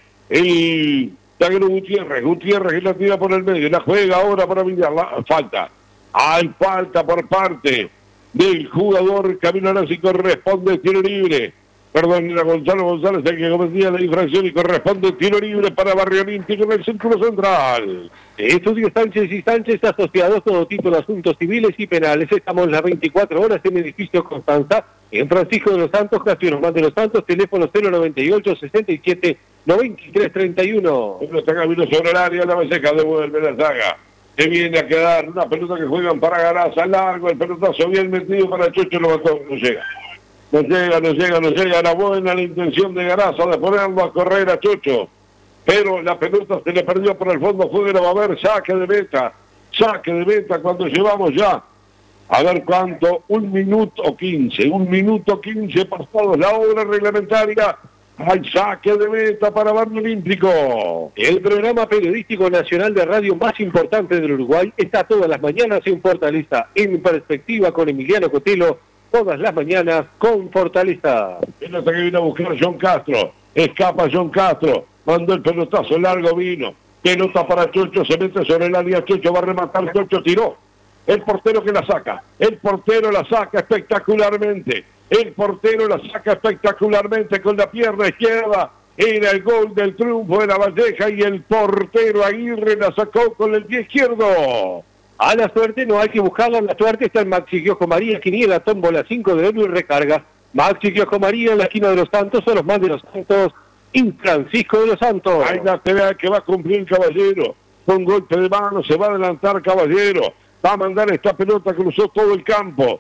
el zaguero Gutiérrez. Gutiérrez que la tira por el medio, la juega ahora para Villar. La, falta. Hay falta por parte del jugador Camilo Arasi, corresponde tiro libre. Perdón, era Gonzalo González el que cometía la infracción y corresponde tiro libre para Barrio Olímpico en el círculo central. Estudio Sánchez y Sánchez, asociados todo tipo de asuntos civiles y penales. Estamos las veinticuatro horas en el edificio Constanza, en Francisco de los Santos, Castillo Román de los Santos, teléfono cero noventa y ocho, sesenta y siete, noventa y tres, treinta y uno. Está Camilo sobre el área, la Valleja devuelve la saga. Se viene a quedar una pelota que juegan para Garaza, largo, el pelotazo bien metido para Chocho, lo mató, no llega. No llega, no llega, no llega. Era buena la intención de Garaza de ponerlo a correr a Chocho. Pero la pelota se le perdió por el fondo. Juega, va a haber saque de meta. Saque de meta cuando llevamos ya. A ver cuánto. Un minuto quince. Un minuto quince pasados la hora reglamentaria. Hay saque de meta para Barrio Olímpico. El programa periodístico nacional de radio más importante del Uruguay está todas las mañanas en Fortaleza. En perspectiva con Emiliano Cotelo. Todas las mañanas con Fortaleza. Pelota que vino a buscar John Castro. Escapa John Castro. Mandó el pelotazo largo, vino. Pelota para Chocho. Se mete sobre el área. Chocho va a rematar. Chocho tiró. El portero que la saca. El portero la saca espectacularmente. El portero la saca espectacularmente con la pierna izquierda. Era el gol del triunfo de la Valleja y el portero Aguirre la sacó con el pie izquierdo. A la suerte no hay que buscarla, la suerte está en Maxi Kiosco María, quiniela, tómbola cinco de oro y recarga. Maxi Kiosco María en la esquina de los Santos, son los más de los Santos, y Francisco de los Santos. Hay la pelea que va a cumplir Caballero, con golpe de mano, se va a adelantar Caballero, va a mandar esta pelota, cruzó todo el campo,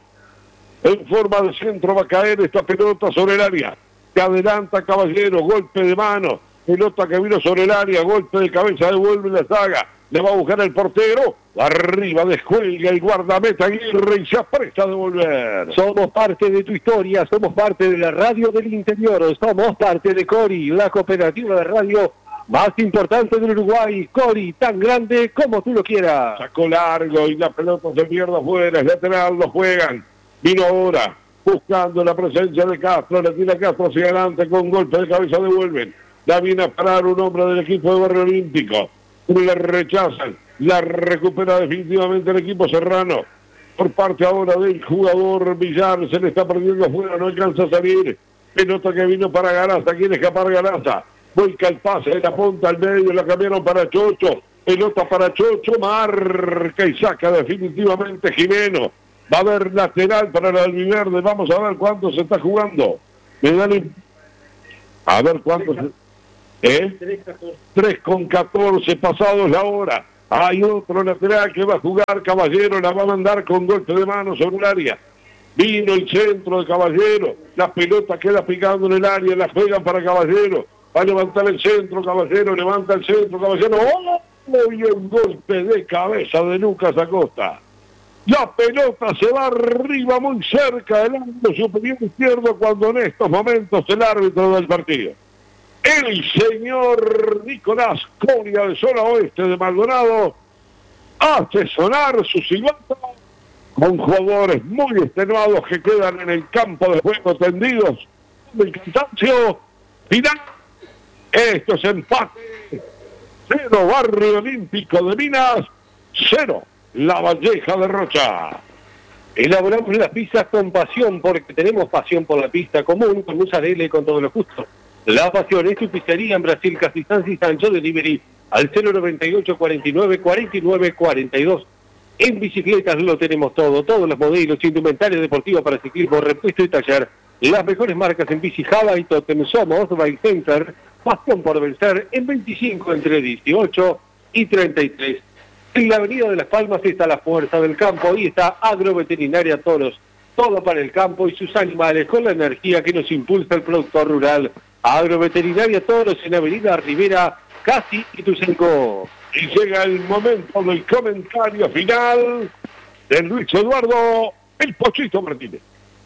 en forma de centro va a caer esta pelota sobre el área, se adelanta Caballero, golpe de mano, pelota que vino sobre el área, golpe de cabeza, devuelve la saga. Le va a buscar el portero, arriba descuelga el guardameta Aguirre y se apresta a devolver. Somos parte de tu historia, somos parte de la radio del interior, somos parte de Cori, la cooperativa de radio más importante del Uruguay. Cori, tan grande como tú lo quieras. Sacó largo y la pelota se pierde afuera, es lateral, lo juegan. Vino ahora, buscando la presencia de Castro, le tira Castro hacia adelante con golpe de cabeza, devuelven. La viene a parar un hombre del equipo de Barrio Olímpico. La rechazan, la recupera definitivamente el equipo serrano. Por parte ahora del jugador Villar, se le está perdiendo afuera, no alcanza a salir. Pelota que vino para Garaza, quiere escapar Garaza. Vuelca el pase, la punta al medio, la cambiaron para Chocho. Pelota para Chocho, marca y saca definitivamente Jimeno. Va a haber lateral para el albiverde. Vamos a ver cuánto se está jugando. Me dan... A ver cuánto se... ¿Eh? tres con catorce pasados la hora. Hay otro lateral que va a jugar Caballero. La va a mandar con golpe de mano sobre el área. Vino el centro de Caballero. La pelota queda picando en el área. La juegan para Caballero. Va a levantar el centro, Caballero. Levanta el centro, Caballero. ¡Oh! Y un golpe de cabeza de Lucas Acosta. La pelota se va arriba muy cerca del ángulo superior izquierdo cuando en estos momentos el árbitro del partido, el señor Nicolás Coria de zona oeste de Maldonado, hace sonar su silbato con jugadores muy extenuados que quedan en el campo de juego tendidos. El cansancio final. Esto es empate. Cero Barrio Olímpico de Minas, cero La Valleja de Rocha. Elaboramos las pizzas con pasión, porque tenemos pasión por la pista común, con mozzarella y con todo lo justo. La pasión es tu pizzería en Brasil, Castizán y Sancho Delivery, al cero noventa y ocho, cuarenta y nueve, cuarenta y nueve, cuarenta y dos. En bicicletas lo tenemos todo, todos los modelos, indumentaria deportiva para ciclismo, repuesto y taller. Las mejores marcas en bici Java y Totem. Somos Bike Center, pasión por vencer, en veinticinco entre dieciocho y treinta y tres. En la avenida de Las Palmas está la fuerza del campo y está Agroveterinaria Toros. Todo para el campo y sus animales con la energía que nos impulsa el productor rural. Agroveterinaria Toros en Avenida Rivera, casi Ituzaingó. Y llega el momento del comentario final de Luis Eduardo El Pochito Martínez.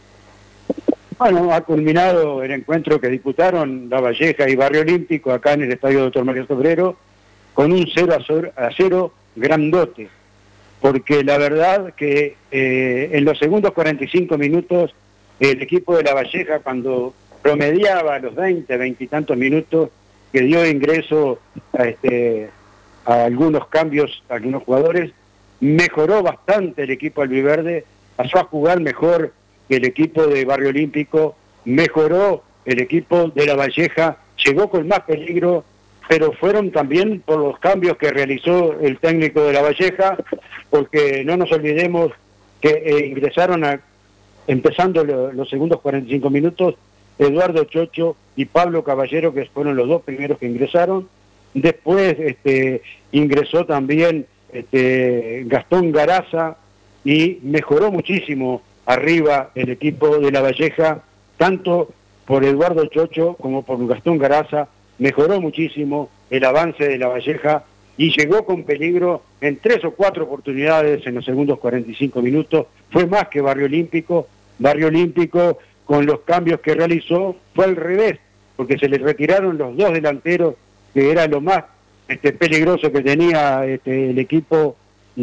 Bueno, ha culminado el encuentro que disputaron La Valleja y Barrio Olímpico acá en el Estadio Doctor Mario Sobrero con un cero a cero grandote, porque la verdad que eh, en los segundos cuarenta y cinco minutos el equipo de La Valleja, cuando promediaba los veinte, veinte y tantos minutos, que dio ingreso a, este, a algunos cambios a algunos jugadores, mejoró bastante el equipo albiverde, pasó a jugar mejor que el equipo de Barrio Olímpico, mejoró el equipo de La Valleja, llegó con más peligro, pero fueron también por los cambios que realizó el técnico de La Valleja, porque no nos olvidemos que eh, ingresaron, a, empezando lo, los segundos cuarenta y cinco minutos, Eduardo Chocho y Pablo Caballero, que fueron los dos primeros que ingresaron. Después este, ingresó también este, Gastón Garaza y mejoró muchísimo arriba el equipo de La Valleja, tanto por Eduardo Chocho como por Gastón Garaza. Mejoró muchísimo el avance de La Valleja y llegó con peligro en tres o cuatro oportunidades en los segundos cuarenta y cinco minutos. Fue más que Barrio Olímpico. Barrio Olímpico, con los cambios que realizó, fue al revés, porque se le retiraron los dos delanteros, que era lo más este, peligroso que tenía este, el equipo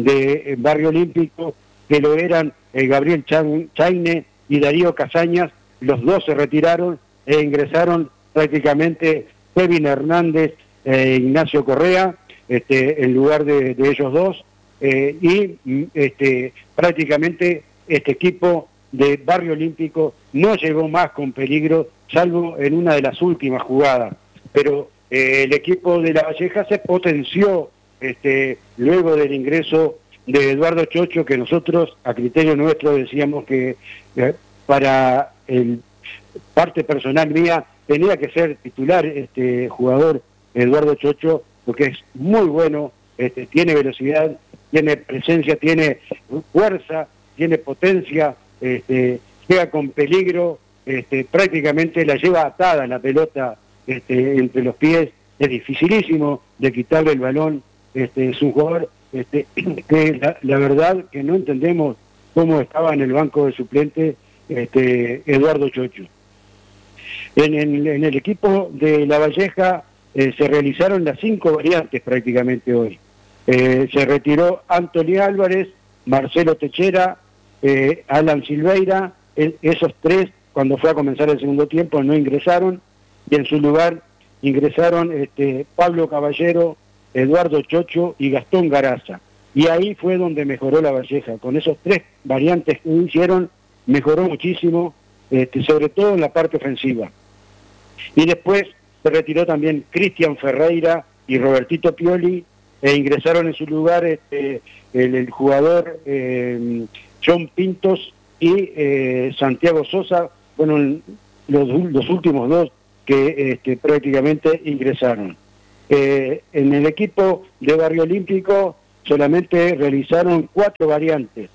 de Barrio Olímpico, que lo eran eh, Gabriel Chaine y Darío Casañas. Los dos se retiraron e ingresaron prácticamente Kevin Hernández e Ignacio Correa, este, en lugar de, de ellos dos, eh, y este, prácticamente este equipo de Barrio Olímpico no llegó más con peligro, salvo en una de las últimas jugadas, pero eh, el equipo de La Valleja se potenció este, luego del ingreso de Eduardo Chocho, que nosotros, a criterio nuestro, decíamos que eh, para el parte personal mía, tenía que ser titular este jugador Eduardo Chocho, porque es muy bueno, este, tiene velocidad, tiene presencia, tiene fuerza, tiene potencia, este, llega con peligro, este, prácticamente la lleva atada la pelota este, entre los pies, es dificilísimo de quitarle el balón, este, es un jugador este, que la, la verdad que no entendemos cómo estaba en el banco de suplente este, Eduardo Chocho. En, en, en el equipo de La Valleja eh, se realizaron las cinco variantes prácticamente hoy. Eh, se retiró Anthony Álvarez, Marcelo Techera, eh, Alan Silveira, eh, esos tres cuando fue a comenzar el segundo tiempo no ingresaron, y en su lugar ingresaron este, Pablo Caballero, Eduardo Chocho y Gastón Garaza. Y ahí fue donde mejoró La Valleja. Con esos tres variantes que hicieron, mejoró muchísimo, este, sobre todo en la parte ofensiva. Y después se retiró también Cristian Ferreira y Robertito Pioli, e ingresaron en su lugar este, el, el jugador eh, John Pintos y eh, Santiago Sosa, fueron los, los últimos dos que este, prácticamente ingresaron. Eh, en el equipo de Barrio Olímpico solamente realizaron cuatro variantes.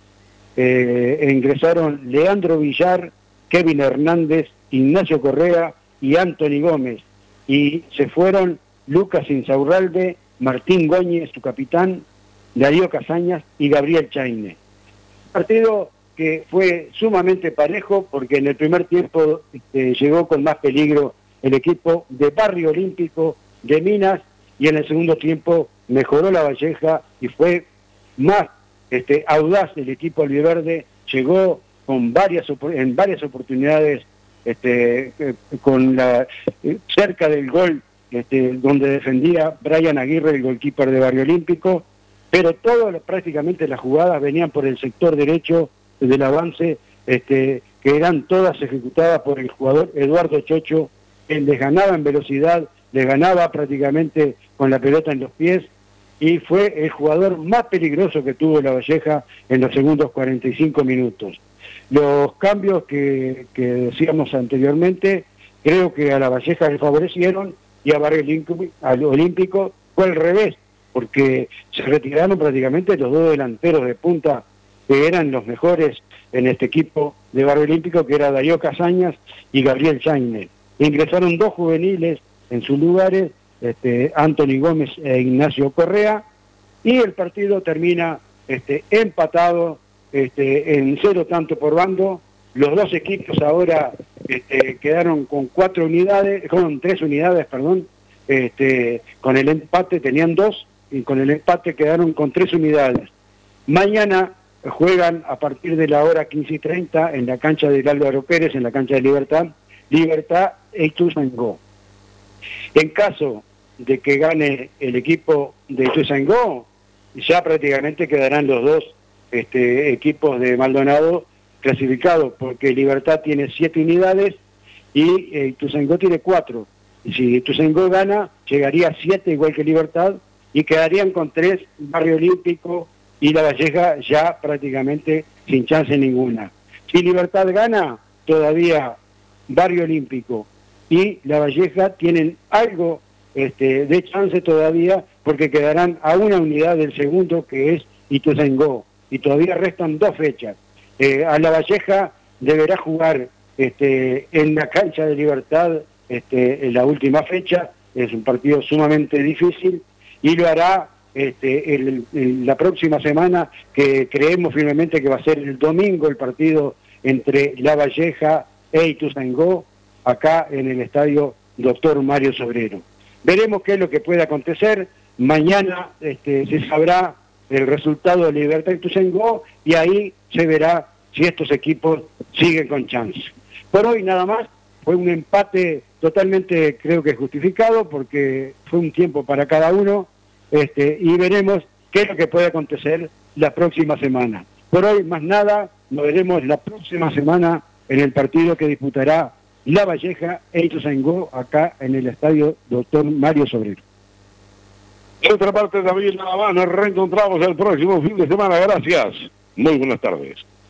Eh, ingresaron Leandro Villar, Kevin Hernández, Ignacio Correa y Anthony Gómez. Y se fueron Lucas Insaurralde, Martín Góñez, su capitán, Darío Casañas y Gabriel Chaine. Partido que fue sumamente parejo porque en el primer tiempo este, llegó con más peligro el equipo de Barrio Olímpico de Minas y en el segundo tiempo mejoró La Valleja y fue más este, audaz el equipo albiverde, llegó con varias en varias oportunidades este, con la cerca del gol este, donde defendía Brian Aguirre, el goalkeeper de Barrio Olímpico, pero todas prácticamente las jugadas venían por el sector derecho del avance, este, que eran todas ejecutadas por el jugador Eduardo Chocho. Él les ganaba en velocidad, les ganaba prácticamente con la pelota en los pies y fue el jugador más peligroso que tuvo La Valleja en los segundos cuarenta y cinco minutos. Los cambios que, que decíamos anteriormente, creo que a La Valleja le favorecieron y a Barrio Olímpico fue al revés, porque se retiraron prácticamente los dos delanteros de punta que eran los mejores en este equipo de Barrio Olímpico, que era Darío Casañas y Gabriel Chaine. Ingresaron dos juveniles en sus lugares, este, Anthony Gómez e Ignacio Correa, y el partido termina este, empatado este, en cero tanto por bando. Los dos equipos ahora este, quedaron con cuatro unidades, con tres unidades, perdón, este, con el empate tenían dos, y con el empate quedaron con tres unidades. Mañana juegan a partir de la hora quince y treinta en la cancha del Álvaro Pérez, en la cancha de Libertad, Libertad e Ituzaingó. En caso de que gane el equipo de Ituzaingó, ya prácticamente quedarán los dos este, equipos de Maldonado clasificados, porque Libertad tiene siete unidades y eh, Ituzaingó tiene cuatro. Y si Ituzaingó gana, llegaría a siete igual que Libertad, y quedarían con tres Barrio Olímpico y La Valleja ya prácticamente sin chance ninguna. Si Libertad gana, todavía Barrio Olímpico y La Valleja tienen algo este, de chance todavía, porque quedarán a una unidad del segundo, que es Ituzaingó, y todavía restan dos fechas. Eh, a La Valleja deberá jugar este, en la cancha de Libertad este, en la última fecha, es un partido sumamente difícil, y lo hará este, el, el, la próxima semana, que creemos firmemente que va a ser el domingo el partido entre La Valleja e Ituzaingó, acá en el estadio Doctor Mario Sobrero. Veremos qué es lo que puede acontecer. Mañana este, se sabrá el resultado de Libertad Ituzaingó y ahí se verá si estos equipos siguen con chance. Por hoy nada más, fue un empate totalmente, creo que justificado, porque fue un tiempo para cada uno, este, y veremos qué es lo que puede acontecer la próxima semana. Por hoy más nada, nos veremos la próxima semana en el partido que disputará La Valleja e Ituzaingó acá en el estadio Doctor Mario Sobrero. De otra parte, David, nada más, nos reencontramos el próximo fin de semana. Gracias. Muy buenas tardes.